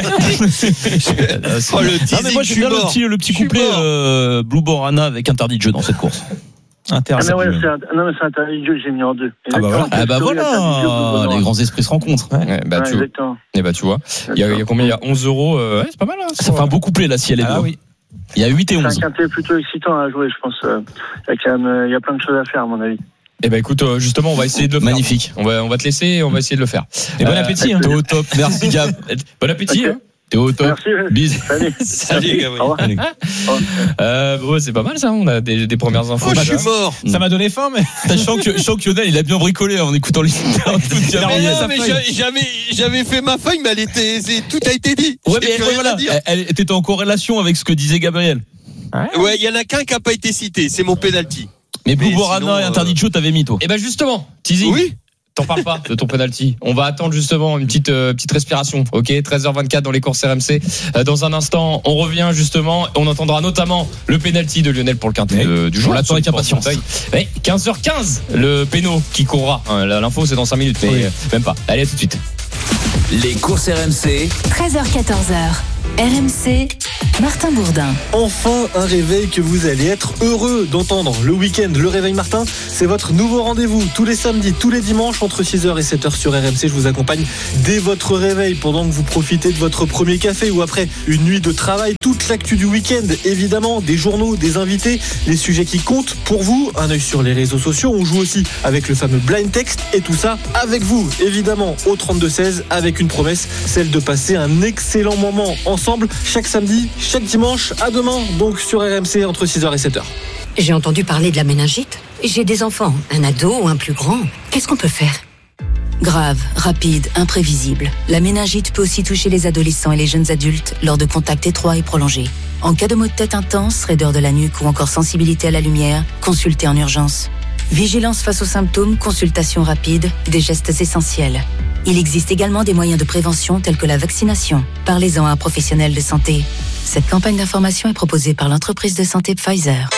le non, mais moi, j'aime bien le petit, le petit couplet euh, Blue Borana avec interdit de jeu dans cette course. Interdit. Ah, mais ouais, c'est un, non, mais c'est interdit de jeu que j'ai mis en deux. Ah bah voilà, ah bah voilà. Les grands esprits se rencontrent. Ouais, ouais, bah, ouais, tu vois. Et bah tu vois, il y, a, il y a combien? Il y a onze euros. Euh, ouais, c'est pas mal. Hein, ça fait un beau couplet là si elle est ah, oui. Il y a huit et onze. C'est un quintet plutôt excitant à jouer, je pense. Il y a quand même, il y a plein de choses à faire à mon avis. Eh ben écoute, justement, on va essayer de le faire. Magnifique. On va, on va te laisser, on va essayer de le faire. Et bon appétit. T'es au top. Merci Gab. Bon appétit. Okay. Hein. T'es au top. Merci. Bis. Salut. Salut Gabriel. Euh, bon, c'est pas mal ça. On a des, des premières infos. Oh, je suis mort. Ça m'a donné faim, mais sachant que, sachant que Lionel, il a bien bricolé en écoutant les. mais non, mais j'avais, j'avais fait ma feuille, mais elle était, tout a été dit. Ouais, mais elle, voilà. Elle était en corrélation avec ce que disait Gabriel. Ouais, il y en a qu'un qui a pas été cité. C'est mon penalty. Mais Blue Borana et Interdit de Show, t'avais mis toi. Et ben justement, teasing. Oui. T'en parles pas de ton penalty. On va attendre justement une petite euh, petite respiration. Ok, treize heures vingt-quatre dans les courses R M C. Euh, dans un instant, on revient justement. On entendra notamment le penalty de Lionel pour le quintet oui. du jour. On l'attend avec impatience. Ouais, quinze heures quinze, le péno qui courra. L'info c'est dans cinq minutes, mais oui. même pas. Allez, à tout de suite. Les courses R M C. treize heures quatorze heures. R M C, Martin Bourdin. Enfin un réveil que vous allez être heureux d'entendre. Le week-end, le réveil Martin, c'est votre nouveau rendez-vous. Tous les samedis, tous les dimanches, entre six heures et sept heures sur R M C. Je vous accompagne dès votre réveil, pendant que vous profitez de votre premier café ou après une nuit de travail. Toute l'actu du week-end, évidemment, des journaux, des invités, les sujets qui comptent pour vous. Un œil sur les réseaux sociaux. On joue aussi avec le fameux blind text et tout ça avec vous, évidemment, au trente-deux seize, avec une promesse, celle de passer un excellent moment ensemble chaque samedi, chaque dimanche. À demain, donc sur R M C entre six heures et sept heures. J'ai entendu parler de la méningite. J'ai des enfants, un ado ou un plus grand. Qu'est-ce qu'on peut faire ? Grave, rapide, imprévisible. La méningite peut aussi toucher les adolescents et les jeunes adultes lors de contacts étroits et prolongés. En cas de maux de tête intense, raideur de la nuque ou encore sensibilité à la lumière, consultez en urgence. Vigilance face aux symptômes, consultation rapide, des gestes essentiels. Il existe également des moyens de prévention tels que la vaccination. Parlez-en à un professionnel de santé. Cette campagne d'information est proposée par l'entreprise de santé Pfizer.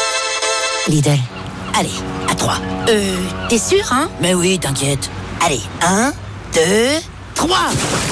Lidl. Allez, à trois. Euh, t'es sûr, hein ? Mais oui, t'inquiète. Allez, un, deux, trois.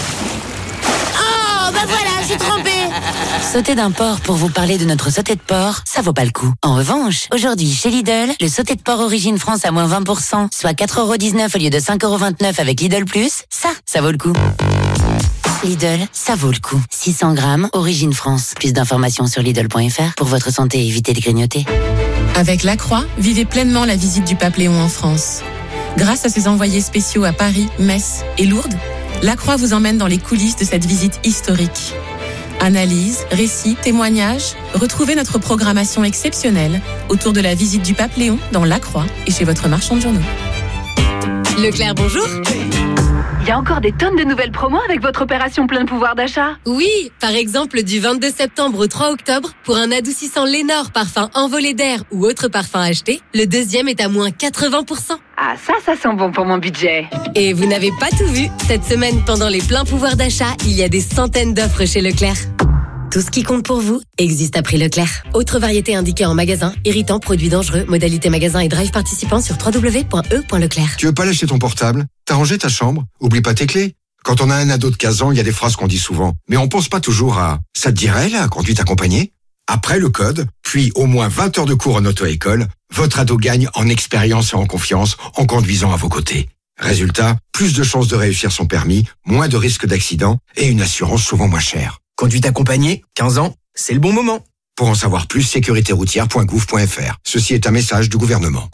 Oh, bah voilà, j'ai trompé. Sauter d'un porc pour vous parler de notre sauté de porc, ça vaut pas le coup. En revanche, aujourd'hui, chez Lidl, le sauté de porc Origine France à moins vingt pour cent, soit quatre euros dix-neuf au lieu de cinq euros vingt-neuf avec Lidl Plus, ça, ça vaut le coup. Lidl, ça vaut le coup. six cents grammes, Origine France. Plus d'informations sur Lidl point F R pour votre santé et éviter de grignoter. Avec La Croix, vivez pleinement la visite du Pape Léon en France. Grâce à ses envoyés spéciaux à Paris, Metz et Lourdes, La Croix vous emmène dans les coulisses de cette visite historique. Analyse, récits, témoignages, retrouvez notre programmation exceptionnelle autour de la visite du Pape Léon dans La Croix et chez votre marchand de journaux. Leclerc, bonjour. Il y a encore des tonnes de nouvelles promos avec votre opération plein pouvoir d'achat. Oui, par exemple du vingt-deux septembre au trois octobre, pour un adoucissant Lénore parfum envolé d'air ou autre parfum acheté, le deuxième est à moins quatre-vingts pour cent. Ah ça, ça sent bon pour mon budget. Et vous n'avez pas tout vu. Cette semaine, pendant les pleins pouvoirs d'achat, il y a des centaines d'offres chez Leclerc. Tout ce qui compte pour vous existe à prix Leclerc. Autre variété indiquée en magasin, irritant, produits dangereux, modalité magasin et drive participant sur w w w point e point leclerc. Tu veux pas lâcher ton portable ? T'as rangé ta chambre ? Oublie pas tes clés. Quand on a un ado de quinze ans, il y a des phrases qu'on dit souvent. Mais on pense pas toujours à « ça te dirait, la conduite accompagnée ?» Après le code, puis au moins vingt heures de cours en auto-école, votre ado gagne en expérience et en confiance en conduisant à vos côtés. Résultat, plus de chances de réussir son permis, moins de risques d'accident et une assurance souvent moins chère. Conduite accompagnée, quinze ans, c'est le bon moment. Pour en savoir plus, sécurité routière point gouv point f r. Ceci est un message du gouvernement.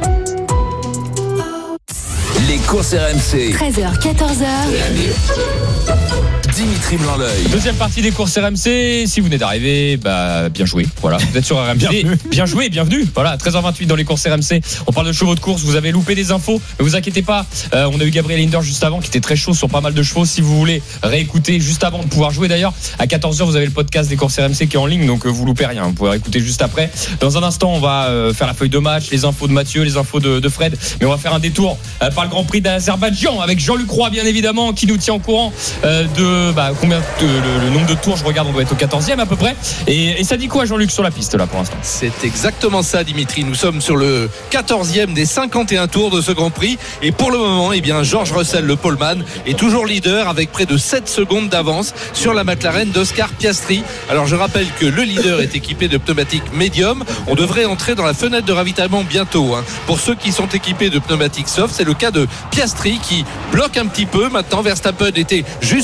Les courses R M C. treize heures, quatorze heures. Dimitri Blanc-L'œil. Deuxième partie des courses R M C. Si vous venez d'arriver, bah, bien joué. Voilà. Vous êtes sur R M C. Bienvenue. Bien joué, bienvenue. Voilà. treize heures vingt-huit dans les courses R M C. On parle de chevaux de course. Vous avez loupé des infos. Ne vous inquiétez pas. Euh, on a eu Gabriel Hinder juste avant qui était très chaud sur pas mal de chevaux. Si vous voulez réécouter juste avant de pouvoir jouer d'ailleurs, à quatorze heures, vous avez le podcast des courses R M C qui est en ligne. Donc, vous loupez rien. Vous pouvez réécouter juste après. Dans un instant, on va euh, faire la feuille de match, les infos de Mathieu, les infos de, de Fred. Mais on va faire un détour euh, par le Grand Prix d'Azerbaïdjan avec Jean-Luc Roy, bien évidemment, qui nous tient au courant euh, de bah, combien de Le, le nombre de tours, je regarde, on doit être au quatorzième à peu près. Et, et ça dit quoi, Jean-Luc, sur la piste là pour l'instant ? C'est exactement ça, Dimitri. Nous sommes sur le quatorzième des cinquante et un tours de ce Grand Prix. Et pour le moment, eh bien, George Russell, le poleman, est toujours leader avec près de sept secondes d'avance sur la McLaren d'Oscar Piastri. Alors je rappelle que le leader est équipé de pneumatiques médium. On devrait entrer dans la fenêtre de ravitaillement bientôt. Hein. Pour ceux qui sont équipés de pneumatiques soft, c'est le cas de Piastri qui bloque un petit peu. Maintenant, Verstappen était juste derrière.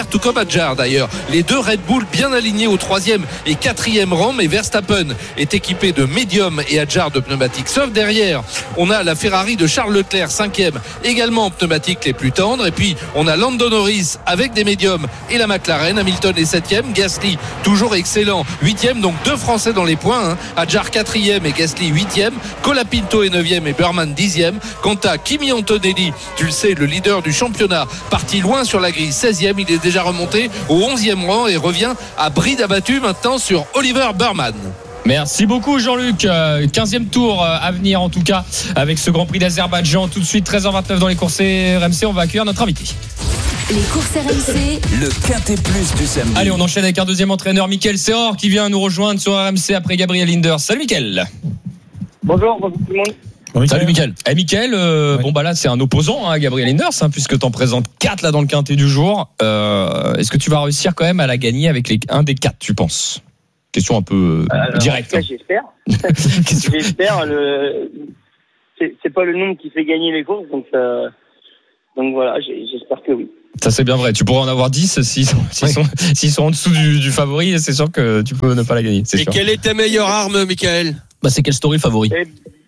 Leclerc, tout comme Adjar d'ailleurs. Les deux Red Bull bien alignés au troisième et quatrième rang, mais Verstappen est équipé de médium et Adjar de pneumatiques. Sauf derrière, on a la Ferrari de Charles Leclerc, cinquième, également en pneumatiques les plus tendres. Et puis on a Lando Norris avec des médiums et la McLaren. Hamilton est septième, Gasly toujours excellent, huitième. Donc deux Français dans les points, hein. Adjar quatrième et Gasly huitième. Colapinto est neuvième et Burman dixième. Quant à Kimi Antonelli, tu le sais, le leader du championnat, parti loin sur la grille, seizième, il est déjà remonté au onzième rang et revient à bride abattue maintenant sur Oliver Burman. Merci beaucoup Jean-Luc. quinzième tour à venir en tout cas avec ce Grand Prix d'Azerbaïdjan. Tout de suite treize heures vingt-neuf dans les courses R M C. On va accueillir notre invité. Les courses R M C, le Quintet Plus du samedi. Allez, on enchaîne avec un deuxième entraîneur, Mickaël Seror, qui vient nous rejoindre sur R M C après Gabriel Linders. Salut Mickaël. Bonjour, bonjour tout le monde. Oui, salut Mickaël. Eh Mickaël, euh, oui. bon bah là c'est un opposant à hein, Gabriel Linders, hein, puisque t'en présentes quatre là dans le Quintet du jour. Euh, est-ce que tu vas réussir quand même à la gagner avec les, un des quatre, tu penses? Question un peu euh, directe. En tout cas, j'espère. j'espère. Le... C'est, c'est pas le nombre qui fait gagner les courses, donc euh... donc voilà, j'espère que oui. Ça c'est bien vrai. Tu pourrais en avoir dix s'ils sont, s'ils sont, s'ils sont en dessous du, du favori. C'est sûr que tu peux ne pas la gagner. C'est Et sûr. Quelle est ta meilleure arme, Mickaël? Bah c'est quelle story le favori? Et...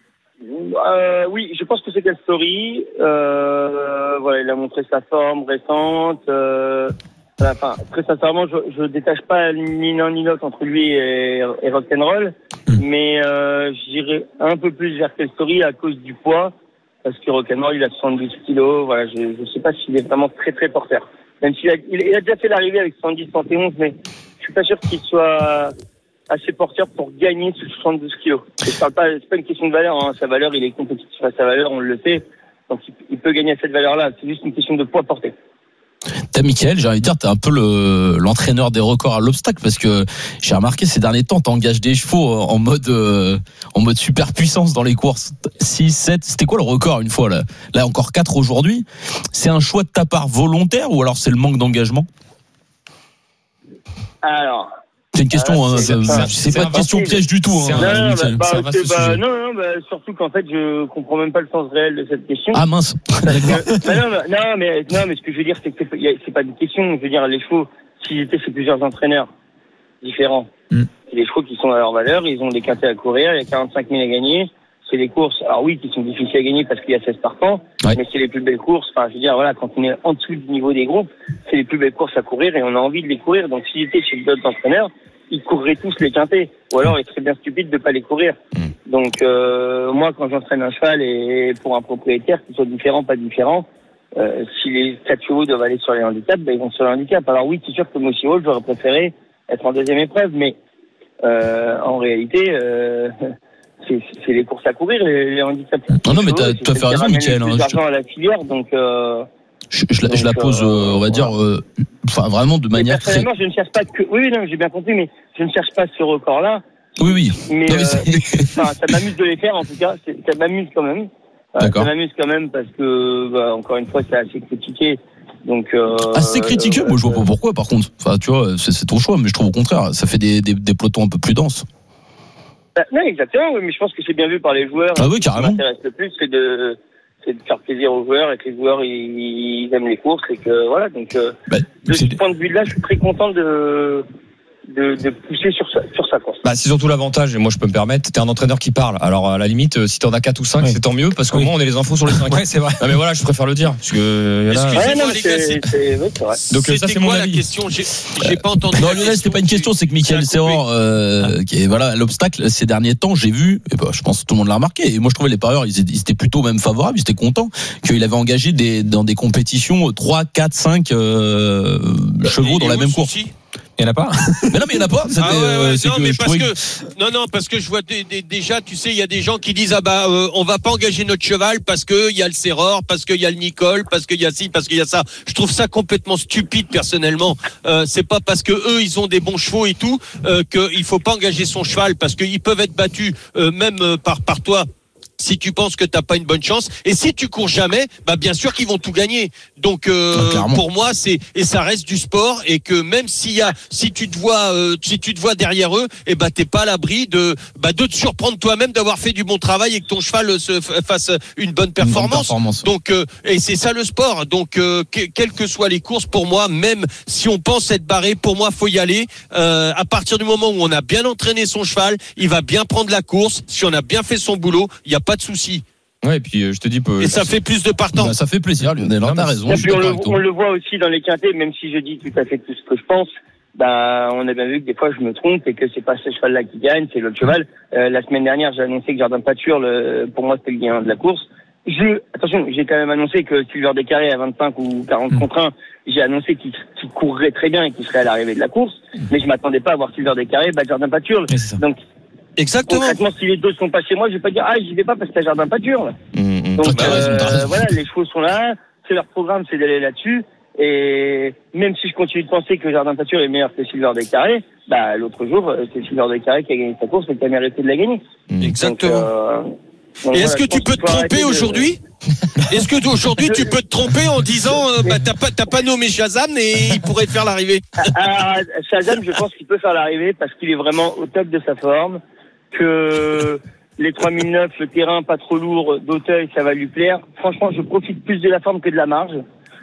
Euh, oui, je pense que c'est quelle story. Euh, voilà, il a montré sa forme récente. Euh, enfin, très sincèrement, je, je détache pas ni l'un ni l'autre entre lui et, et Rock'n'Roll, mmh. mais euh, j'irai un peu plus vers quelle story à cause du poids, parce que Rock'n'Roll il a soixante-dix kilos. Voilà, je ne sais pas s'il est vraiment très très porteur. Même s'il a, il, il a déjà fait l'arrivée avec soixante-dix, soixante et onze, mais je suis pas sûr qu'il soit assez porteur pour gagner sous soixante-douze kilos. Et je parle pas, c'est pas une question de valeur, hein. Sa valeur, il est compétitif à sa valeur, on le sait. Donc, il, il peut gagner à cette valeur-là. C'est juste une question de poids porté. T'as Mickaël, j'ai envie de dire, t'es un peu le, l'entraîneur des records à l'obstacle, parce que j'ai remarqué ces derniers temps, t'engages des chevaux en mode, euh, en mode super puissance dans les courses. six, sept, c'était quoi le record une fois, là? Là, encore quatre aujourd'hui. C'est un choix de ta part volontaire, ou alors c'est le manque d'engagement? Alors. C'est une question, ah, c'est, hein, c'est, c'est, c'est pas une question piège du tout. Hein, non, non, bah, bah, bah, non, non, bah, surtout qu'en fait, je comprends même pas le sens réel de cette question. Ah mince. Que, bah, non, bah, non, mais non, mais ce que je veux dire, c'est que c'est, c'est pas une question. Je veux dire, les chevaux, s'ils étaient chez plusieurs entraîneurs différents, mm. c'est des chevaux qui sont à leur valeur, ils ont des quintets à courir, il y a quarante-cinq mille à gagner. C'est des courses, alors oui, qui sont difficiles à gagner parce qu'il y a seize partants, ouais. mais c'est les plus belles courses. Enfin, je veux dire, voilà, quand on est en dessous du niveau des groupes, c'est les plus belles courses à courir et on a envie de les courir. Donc, s'ils étaient chez d'autres entraîneurs, ils courraient tous les quintés. Ou alors, il serait bien stupide de pas les courir. Mmh. Donc, euh, moi, quand j'entraîne un cheval et pour un propriétaire, qu'il soit différent, pas différent, euh, si les quatre chevaux doivent aller sur les handicaps, ben, ils vont sur les handicaps. Alors oui, c'est sûr que moi aussi, j'aurais préféré être en deuxième épreuve, mais, euh, en réalité, euh, c'est, c'est les courses à courir, les, les handicaps. Non, non, mais t'as, tu as fait raison, Mickaël. Hein, d'argent te... à la filière, donc, euh, Je, je, donc, je la pose, euh, on va dire, euh, enfin vraiment de manière très. Personnellement, je ne cherche pas que. Oui, non, j'ai bien compris, mais je ne cherche pas ce record-là. Oui, oui. Mais euh, ça m'amuse de les faire, en tout cas. C'est, ça m'amuse quand même. D'accord. Ça m'amuse quand même parce que, bah, encore une fois, c'est assez critiqué. Donc. Euh, assez critiqué. Euh, moi, je vois pas pourquoi. Par contre, enfin, tu vois, c'est, c'est ton choix, mais je trouve au contraire, ça fait des, des, des pelotons un peu plus denses. Bah, non, exactement. Oui, mais je pense que c'est bien vu par les joueurs. Ah oui, carrément. Ce qui m'intéresse le plus, c'est de. c'est de faire plaisir aux joueurs et que les joueurs ils, ils aiment les courses et que voilà donc euh, bah, de ce point de vue-là, je suis très content de de, de pousser sur sa, sur sa course. Bah, c'est surtout l'avantage, et moi je peux me permettre, t'es un entraîneur qui parle. Alors à la limite, si t'en as quatre ou cinq, oui. c'est tant mieux, parce qu'au oui. moins on a les infos sur les cinq. Ouais, c'est vrai. Non, mais voilà, je préfère le dire. Parce que, là... ouais, non, c'est, c'est, c'est, ouais, c'est vrai. Donc c'était ça, c'est mon quoi avis. La question j'ai, j'ai pas entendu. Non, Lionel, c'était pas une question, c'est que Mickaël Seror, euh, qui est voilà l'obstacle ces derniers temps, j'ai vu, et bah, je pense que tout le monde l'a remarqué. Et moi je trouvais les parieurs, ils étaient, ils étaient plutôt même favorables, ils étaient contents qu'il avait engagé des, dans des compétitions trois, quatre, cinq euh, bah, chevaux dans la même course. Il n'y en a pas. Mais non, mais il n'y en a pas. Ah ouais, ouais, c'est non, que mais parce que, que non, non, parce que je vois d- d- déjà, tu sais, il y a des gens qui disent ah bah euh, on va pas engager notre cheval parce que il y a le Seror, parce qu'il y a le Nicole, parce qu'il y a ci, parce qu'il y a ça. Je trouve ça complètement stupide personnellement. Euh, c'est pas parce que eux ils ont des bons chevaux et tout euh, qu'il faut pas engager son cheval parce qu'ils peuvent être battus euh, même euh, par par toi. Si tu penses que t'as pas une bonne chance, et si tu cours jamais, bah bien sûr qu'ils vont tout gagner. Donc euh, ah, pour moi, c'est et ça reste du sport, et que même s'il y a, si tu te vois, euh, si tu te vois derrière eux, et bah t'es pas à l'abri de, bah de te surprendre toi-même d'avoir fait du bon travail et que ton cheval se fasse une bonne performance. Une bonne performance. Donc euh, et c'est ça le sport. Donc euh, que, quelles que soient les courses, pour moi, même si on pense être barré, pour moi, faut y aller. Euh, à partir du moment où on a bien entraîné son cheval, il va bien prendre la course. Si on a bien fait son boulot, il y a pas de souci. Ouais, et puis je te dis. Et ça fait plus de partants. Bah, ça fait plaisir, Lionel. Non, t'as raison. Et puis on le, on le voit aussi dans les quintés, même si je dis tout à fait tout ce que je pense. Bah, on a bien vu que des fois je me trompe et que c'est pas ce cheval-là qui gagne, c'est l'autre cheval. Euh, la semaine dernière, j'ai annoncé que Jardin Pâture, le, pour moi, c'était le gagnant de la course. Je, attention, j'ai quand même annoncé que Silver des Carrés à vingt-cinq ou quarante mmh. contre un, j'ai annoncé qu'il, qu'il courrait très bien et qu'il serait à l'arrivée de la course. Mmh. Mais je m'attendais pas à voir Silver des Carrés battre Jardin Pâture. Donc, exactement. Concrètement, si les deux sont pas chez moi, je vais pas dire, ah, j'y vais pas parce que t'as Jardin Pâture. Mmh. Donc, t'as euh, raison, t'as raison. voilà, les chevaux sont là. C'est leur programme, c'est d'aller là-dessus. Et même si je continue de penser que Jardin Pâture est meilleur que Silver des Carrés, bah, l'autre jour, c'est Silver des Carrés qui a gagné sa course et qui a mérité de la gagner. Mmh. Exactement. Donc, euh, Donc et voilà, est-ce que tu peux te tromper aujourd'hui de... Est-ce que aujourd'hui tu peux te tromper en disant euh, bah, t'as pas t'as pas nommé Shazam et il pourrait faire l'arrivée? Ah, Shazam, je pense qu'il peut faire l'arrivée parce qu'il est vraiment au top de sa forme, que les trois mille neuf, le terrain pas trop lourd d'Auteuil, ça va lui plaire. Franchement, je profite plus de la forme que de la marge.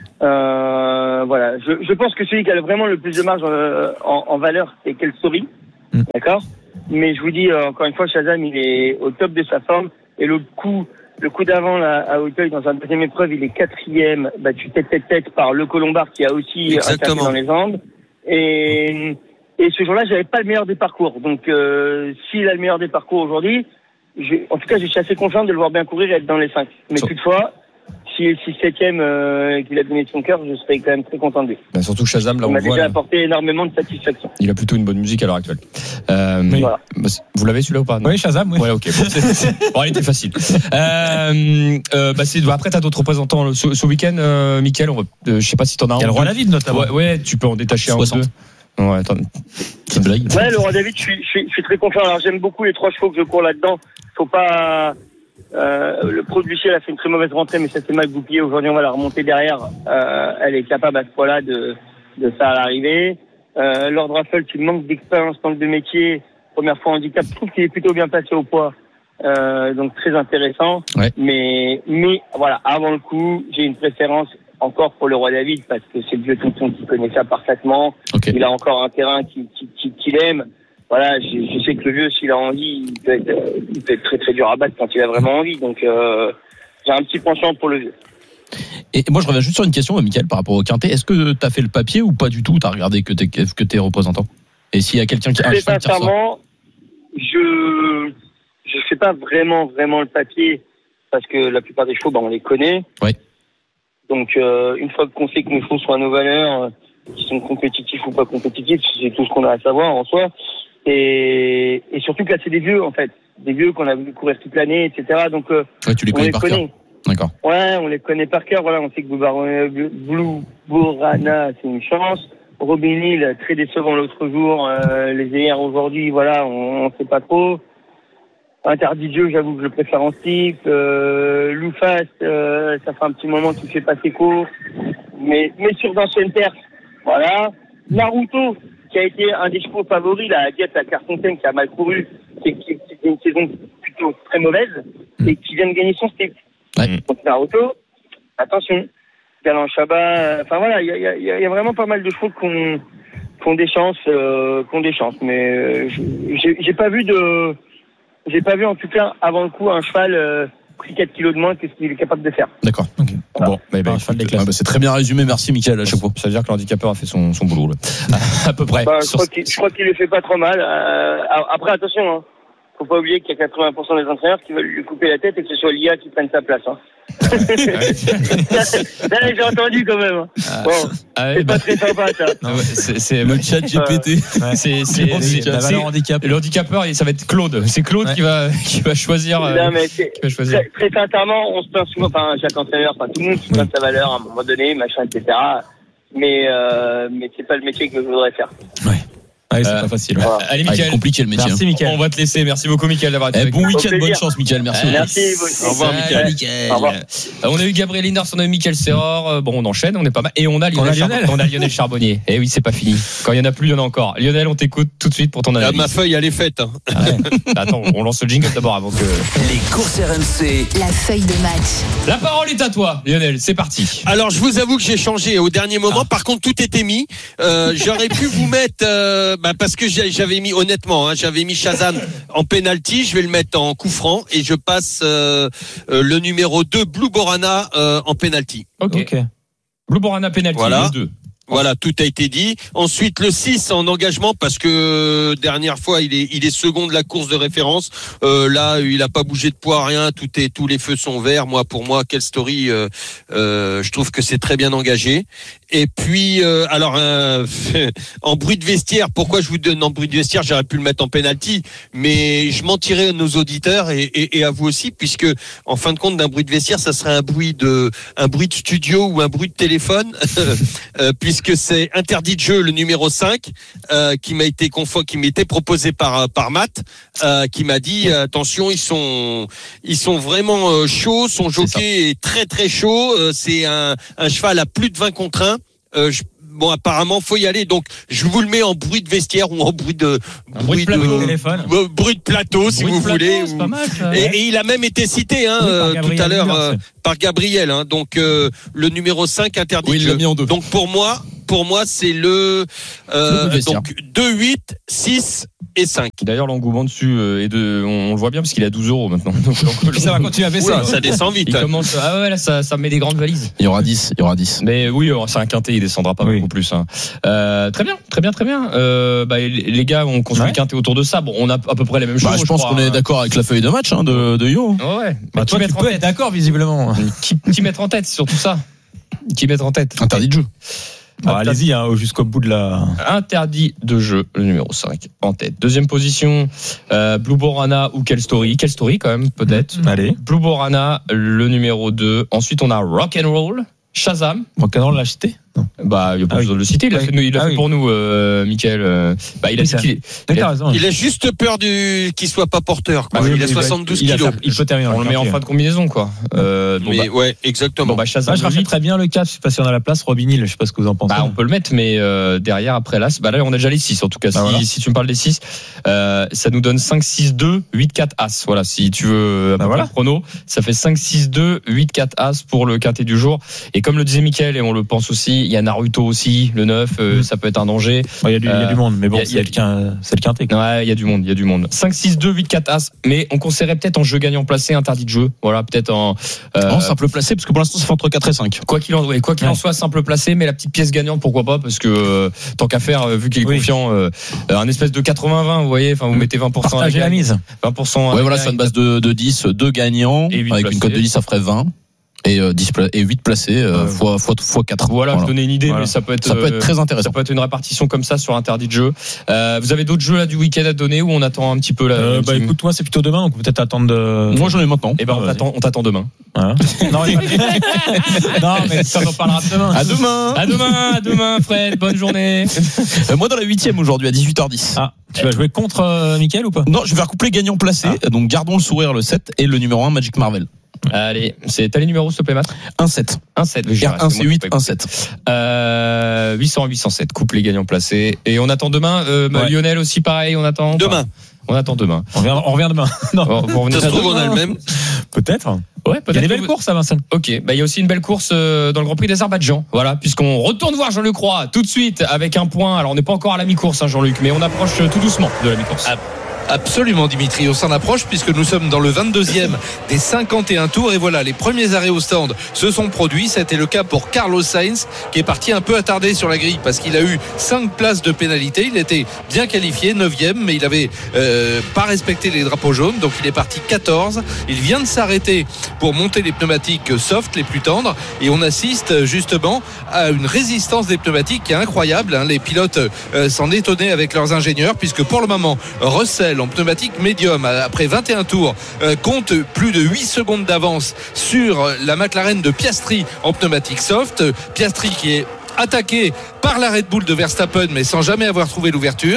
Euh, voilà, je, je pense que celui qui a vraiment le plus de marge euh, en, en valeur, c'est Quelle Story, mmh. d'accord. Mais je vous dis euh, encore une fois, Shazam, il est au top de sa forme. Et le coup, le coup d'avant là, à Auteuil, dans un deuxième épreuve, il est quatrième, battu tête tête tête par Le Colombard qui a aussi attaqué dans les Andes. Et, et ce jour-là, j'avais pas le meilleur des parcours. Donc, euh, s'il a le meilleur des parcours aujourd'hui, j'ai, en tout cas, je suis assez confiant de le voir bien courir et être dans les cinq. Mais so. toutefois, s'il est six septième euh, et qu'il a donné de son cœur, je serais quand même très content de lui. Bah surtout Shazam, là, il on m'a voit. déjà là. apporté énormément de satisfaction. Il a plutôt une bonne musique à l'heure actuelle. Euh, oui. Voilà. Vous l'avez celui-là ou pas? Oui, Shazam, oui. Ouais, ok. Bon, c'est, c'est... bon, il était facile. Euh, euh, bah, c'est... Après, t'as d'autres représentants ce, ce week-end, euh, Mickaël. On va... euh, je sais pas si t'en as un. Il y a le Roi David, notamment. Ouais, ouais, tu peux en détacher soixante. un ou deux. Ouais, attends. C'est une blague. Ouais, le Roi David, je suis, je suis, je suis très confiant. Alors, j'aime beaucoup les trois chevaux que je cours là-dedans. Faut pas. Euh, le Pro du Ciel a fait une très mauvaise rentrée, mais ça s'est mal goupillé. Aujourd'hui, on va la remonter derrière. Euh, elle est capable à ce point-là de, de faire à l'arrivée. Euh, Lord Raffle, qui manque d'expérience, manque de métier. Première fois handicap, je trouve qu'il est plutôt bien placé au poids. Euh, donc très intéressant. Ouais. Mais, mais voilà, avant le coup, j'ai une préférence encore pour le Roi David parce que c'est le vieux tonton qui connaît ça parfaitement. Okay. Il a encore un terrain qu'il qui, qui, qui aime. Voilà, je, je sais que le vieux, s'il a envie, il peut, être, il peut être très très dur à battre quand il a vraiment envie. Donc, euh, j'ai un petit penchant pour le vieux. Et moi, je reviens juste sur une question, Mickaël, par rapport au quintet. Est-ce que tu as fait le papier ou pas du tout? Tu as regardé que tu que t'es représentant? Et s'il y a quelqu'un qui a un cheval qui ressort? Je je fais pas vraiment vraiment le papier parce que la plupart des chevaux, bah, on les connaît. Oui. Donc, euh, une fois qu'on sait que nos chevaux sont à nos valeurs, qui sont compétitifs ou pas compétitifs, c'est tout ce qu'on a à savoir en soi. Et, et surtout que là, c'est des vieux, en fait. Des vieux qu'on a vu courir toute l'année, et cetera. Donc, euh, ouais, tu les connais on les par connaît. cœur. D'accord. Ouais, on les connaît par cœur. Voilà, on sait que Blue Borana, c'est une chance. Robin Hill, très décevant l'autre jour. Euh, les hier aujourd'hui, voilà, on, on sait pas trop. Interdit de jeu, j'avoue que je le préfère en slip. Euh, Lou Fast, euh, ça fait un petit moment qu'il fait pas ses courses. Mais, mais sur d'anciennes terres, voilà. Naruto, qui a été un des chevaux favoris, la Diète à Clairefontaine, qui a mal couru, qui, qui, qui fait une saison plutôt très mauvaise, et qui vient de gagner son step. Ouais. Donc Naruto, attention, Galant Chabat, enfin voilà, il y a, y, a, y a vraiment pas mal de chevaux qui ont, qui ont des chances, euh, qui ont des chances, mais euh, j'ai, j'ai pas vu de, j'ai pas vu en tout cas avant le coup un cheval euh, pris quatre kilos de moins que ce qu'il est capable de faire. D'accord. Okay. Voilà. Bon, bah, bah, cheval des classes. Ah, bah, c'est très bien résumé. Merci, Mickaël, à chaque fois. Ça veut dire que l'handicapeur a fait son, son boulot, là. À peu près. Bah, je, crois qu'il, je crois qu'il le fait pas trop mal. Euh, après, attention, hein. Faut pas oublier qu'il y a quatre-vingts pour cent des entraîneurs qui veulent lui couper la tête et que ce soit l'I A qui prenne sa place. Hein. Là, j'ai entendu quand même. Bon, ah, c'est bah... pas très sympa ça. Non, c'est, c'est le chat G P T. Euh, c'est, c'est, c'est, c'est, c'est handicap. Le handicapeur, ça va être Claude. C'est Claude ouais. qui va qui va choisir. Non, mais c'est, qui va choisir. Très, très sincèrement, on se plaint souvent. Enfin, chaque entraîneur, enfin tout le monde se plaint de sa valeur à un moment donné, machin, et cetera. Mais euh, mais c'est pas le métier que je voudrais faire. Ouais. Ah oui, c'est euh, pas facile. Voilà. Allez, Mickaël. Ah, compliqué le métier. Merci, Mickaël. On va te laisser. Merci beaucoup, Mickaël, d'avoir été eh, avec bon nous. week-end, bonne chance, Mickaël. Merci. Merci. Merci. Au revoir, Mickaël. Au revoir. On a eu Gabriel Linders, on a eu Mickaël Serror. Bon, on enchaîne, on est pas mal. Et on a Lionel, on a Lionel. Charbonnier. On a Lionel Charbonnier. Eh oui, c'est pas fini. Quand il y en a plus, il y en a encore. Lionel, on t'écoute tout de suite pour ton analyse. Ah, ma feuille, elle est faite. Hein. Ah ouais. Attends, on lance le jingle d'abord avant que. Les courses R M C. La feuille de match. La parole est à toi, Lionel. C'est parti. Alors, je vous avoue que j'ai changé au dernier moment. Ah. Par contre, tout était mis. Euh, j'aurais pu vous mettre, euh, bah, parce que j'avais mis, honnêtement, hein, j'avais mis Shazam en penalty. Je vais le mettre en coup franc et je passe euh, euh, le numéro deux, Blue Borana, euh, en penalty. Ok. okay. Blue Borana penalty. Voilà. deux. Voilà, tout a été dit. Ensuite, le six en engagement parce que dernière fois, il est il est second de la course de référence. Euh, là, il a pas bougé de poids, rien. Tout est tous les feux sont verts. Moi, pour moi, quelle story. Euh, euh, je trouve que c'est très bien engagé. Et puis, euh, alors euh, en bruit de vestiaire, pourquoi je vous donne en bruit de vestiaire? J'aurais pu le mettre en penalty, mais je mentirais à nos auditeurs et, et, et à vous aussi, puisque en fin de compte, d'un bruit de vestiaire, ça serait un bruit de un bruit de studio ou un bruit de téléphone, euh, puisque que c'est interdit de jeu le numéro cinq euh, qui m'a été confo- qui m'était proposé par par Matt euh, qui m'a dit euh, attention, ils sont ils sont vraiment euh, chauds, son jockey est très très chaud, euh, c'est un un cheval à plus de vingt contre un. Euh, je, bon, apparemment, faut y aller. Donc, je vous le mets en bruit de vestiaire ou en bruit de un bruit, bruit de plateau, de, téléphone. Euh, bruit de plateau, si bruit vous plateau, voulez. C'est ou... pas mal, ça, et, ouais. et il a même été cité hein, oui, euh, tout à l'heure euh, par Gabriel. Hein, donc, euh, le numéro cinq interdit. Oui, il l'a mis en deux. Donc, pour moi, pour moi, c'est le euh, donc deux, huit, six et cinq. D'ailleurs, l'engouement dessus est de, on, on le voit bien parce qu'il est à douze euros maintenant. Donc, donc, ça va continuer à baisser. Oula, ça descend vite. Il commence, ah ouais, là, ça, ça met des grandes valises. Il y aura dix, il y aura dix. Mais oui, c'est un quintet, il descendra pas oui. beaucoup plus. Hein. Euh, très bien, très bien, très bien. Euh, bah, les gars, on construit ouais. le quintet autour de ça. Bon, on a à peu près la même chose. Bah, je, je pense crois, qu'on est d'accord avec la feuille de match hein, de, de Yo. Ouais. Bah, toi, tu peux être d'accord visiblement. Qui, qui mettre en tête, c'est surtout ça. Qui mettre en tête. Interdit de jeu. Bon, allez-y hein, jusqu'au bout de la. Interdit de jeu, le numéro cinq en tête. Deuxième position, euh, Blue Borana ou Quelle Story. Quelle Story quand même, peut-être. Mmh. Allez. Blue Borana, le numéro deux. Ensuite, on a Rock and Roll, Shazam. Rock and Roll l'a cité. Non. Bah, il n'y a pas besoin ah oui. de le citer. Il l'a ah fait, il l'a ah fait oui. pour nous, euh, Mickaël. Bah, il a dit qu'il il, a, il a juste peur du qu'il soit pas porteur. Quoi. Bah, il, il a soixante-douze il kilos. A, il peut terminer. On le met en fin de combinaison, quoi. Euh, bon, mais bah, ouais, exactement. Bon, bah, Shazam, ah, je rachèterais bien le quatre. Je sais pas si on a la place. Robin Hill, je sais pas ce que vous en pensez. Bah, on peut le mettre, mais euh, derrière, après l'As, bah là, on a déjà les six. En tout cas, bah, si, voilà. si tu me parles des six, euh, ça nous donne cinq, six, deux, huit, quatre, As. Voilà, si tu veux bah, voilà. le chrono, ça fait cinq, six, deux, huit, quatre, As pour le quintet du jour. Et comme le disait Mickaël, et on le pense aussi, il y a Naruto aussi. Le neuf, euh, mmh. ça peut être un danger. Il ouais, y, euh, y a du monde, mais bon, c'est, y a, le quin, c'est le quintet. Quoi. Ouais, il y a du monde, il y a du monde. cinq, six, deux, huit, quatre, As. Mais on conseillerait peut-être en jeu gagnant placé, interdit de jeu. Voilà, peut-être en. Euh, en simple placé, parce que pour l'instant, ça fait entre quatre et cinq. Quoi qu'il en, ouais, quoi qu'il ouais. en soit, simple placé, mais la petite pièce gagnante, pourquoi pas, parce que euh, tant qu'à faire, vu qu'il est oui. confiant, euh, un espèce de quatre-vins vingt, vous voyez, enfin, vous mettez vingt pour cent à la mise. vingt pour cent. Ouais, voilà, sur une base de, de dix, deux gagnants. Avec placés. Une cote de dix, ça ferait vingt. Et, euh, dix pla- et huit placés euh, ouais. fois, fois, fois quatre. Voilà, voilà. Je donnais une idée, voilà. mais ça peut être ça peut être très intéressant. Ça peut être une répartition comme ça sur interdit de jeu. Euh, vous avez d'autres jeux là du week-end à donner ou on attend un petit peu là euh, Bah écoute, moi c'est plutôt demain, donc peut-être attendre de. Moi j'en ai maintenant. Et ben on t'attend, on t'attend demain. Voilà. non, non, mais ça on en parlera demain. À demain. À demain, à demain, Fred. Bonne journée. euh, moi dans la huitième aujourd'hui à dix-huit heures dix. Ah. Tu vas jouer contre euh, Mickaël ou pas? Non, je vais recoupler gagnant placé. Ah. Donc gardons le sourire le sept et le numéro un Magic Marvel. Allez, c'est t'as les numéros s'il te plaît, Matt? un sept. un sept. un c'est huit, un sept. Euh, huit cents, huit cent sept. Coupe les gagnants placés. Et on attend demain. Euh, ouais. Lionel aussi pareil, on attend. Demain. On attend demain. On revient, on revient demain. Non. On, on ça se trouve, on a le même. Peut-être. Ouais, peut-être. Il y a des belles vous... courses à Vincent. Ok. Bah, il y a aussi une belle course dans le Grand Prix d'Azerbaïdjan. Voilà, puisqu'on retourne voir Jean-Luc Roy tout de suite avec un point. Alors, on n'est pas encore à la mi-course, hein, Jean-Luc, mais on approche tout doucement de la mi-course. Ah. Absolument Dimitri, on s'en approche puisque nous sommes dans le vingt-deuxième des cinquante et un tours et voilà, les premiers arrêts au stand se sont produits. C'était le cas pour Carlos Sainz qui est parti un peu attardé sur la grille parce qu'il a eu cinq places de pénalité. Il était bien qualifié, neuvième, mais il avait euh, pas respecté les drapeaux jaunes, donc il est parti quatorze. Il vient de s'arrêter pour monter les pneumatiques soft, les plus tendres, et on assiste justement à une résistance des pneumatiques qui est incroyable. Les pilotes euh, s'en étonnaient avec leurs ingénieurs puisque pour le moment Russell en pneumatique médium après vingt et un tours euh, compte plus de huit secondes d'avance sur la McLaren de Piastri en pneumatique soft. Piastri qui est attaqué par la Red Bull de Verstappen mais sans jamais avoir trouvé l'ouverture.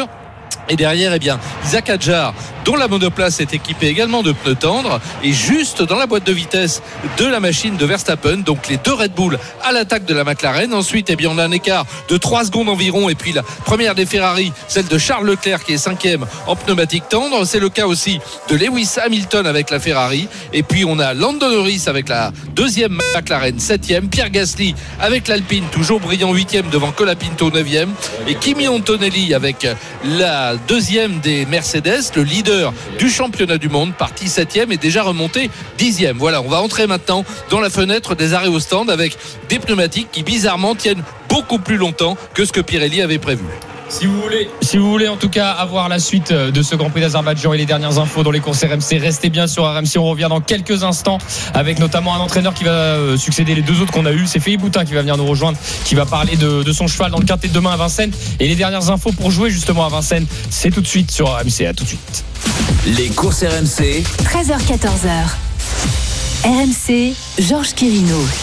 Et derrière, eh bien, Isaac Hadjar, dont la monoplace est équipée également de pneus tendres, et juste dans la boîte de vitesse de la machine de Verstappen. Donc les deux Red Bull à l'attaque de la McLaren. Ensuite, eh bien, on a un écart de trois secondes environ. Et puis la première des Ferrari, celle de Charles Leclerc, qui est cinquième en pneumatique tendre. C'est le cas aussi de Lewis Hamilton avec la Ferrari. Et puis on a Lando Norris avec la deuxième McLaren, septième. Pierre Gasly avec l'Alpine, toujours brillant, huitième devant Colapinto, neuvième. Et Kimi Antonelli avec la deuxième des Mercedes, le leader du championnat du monde, parti septième et déjà remonté dixième. Voilà, on va entrer maintenant dans la fenêtre des arrêts au stand avec des pneumatiques qui bizarrement tiennent beaucoup plus longtemps que ce que Pirelli avait prévu. Si vous voulez, si vous voulez en tout cas avoir la suite de ce Grand Prix d'Azerbaïdjan et les dernières infos dans les courses R M C, restez bien sur R M C. On revient dans quelques instants avec notamment un entraîneur qui va succéder les deux autres qu'on a eu. C'est Philippe Boutin qui va venir nous rejoindre, qui va parler de, de son cheval dans le quintet de demain à Vincennes. Et les dernières infos pour jouer justement à Vincennes, c'est tout de suite sur R M C. À tout de suite. Les courses R M C, treize heures quatorze. R M C, Georges Quirino.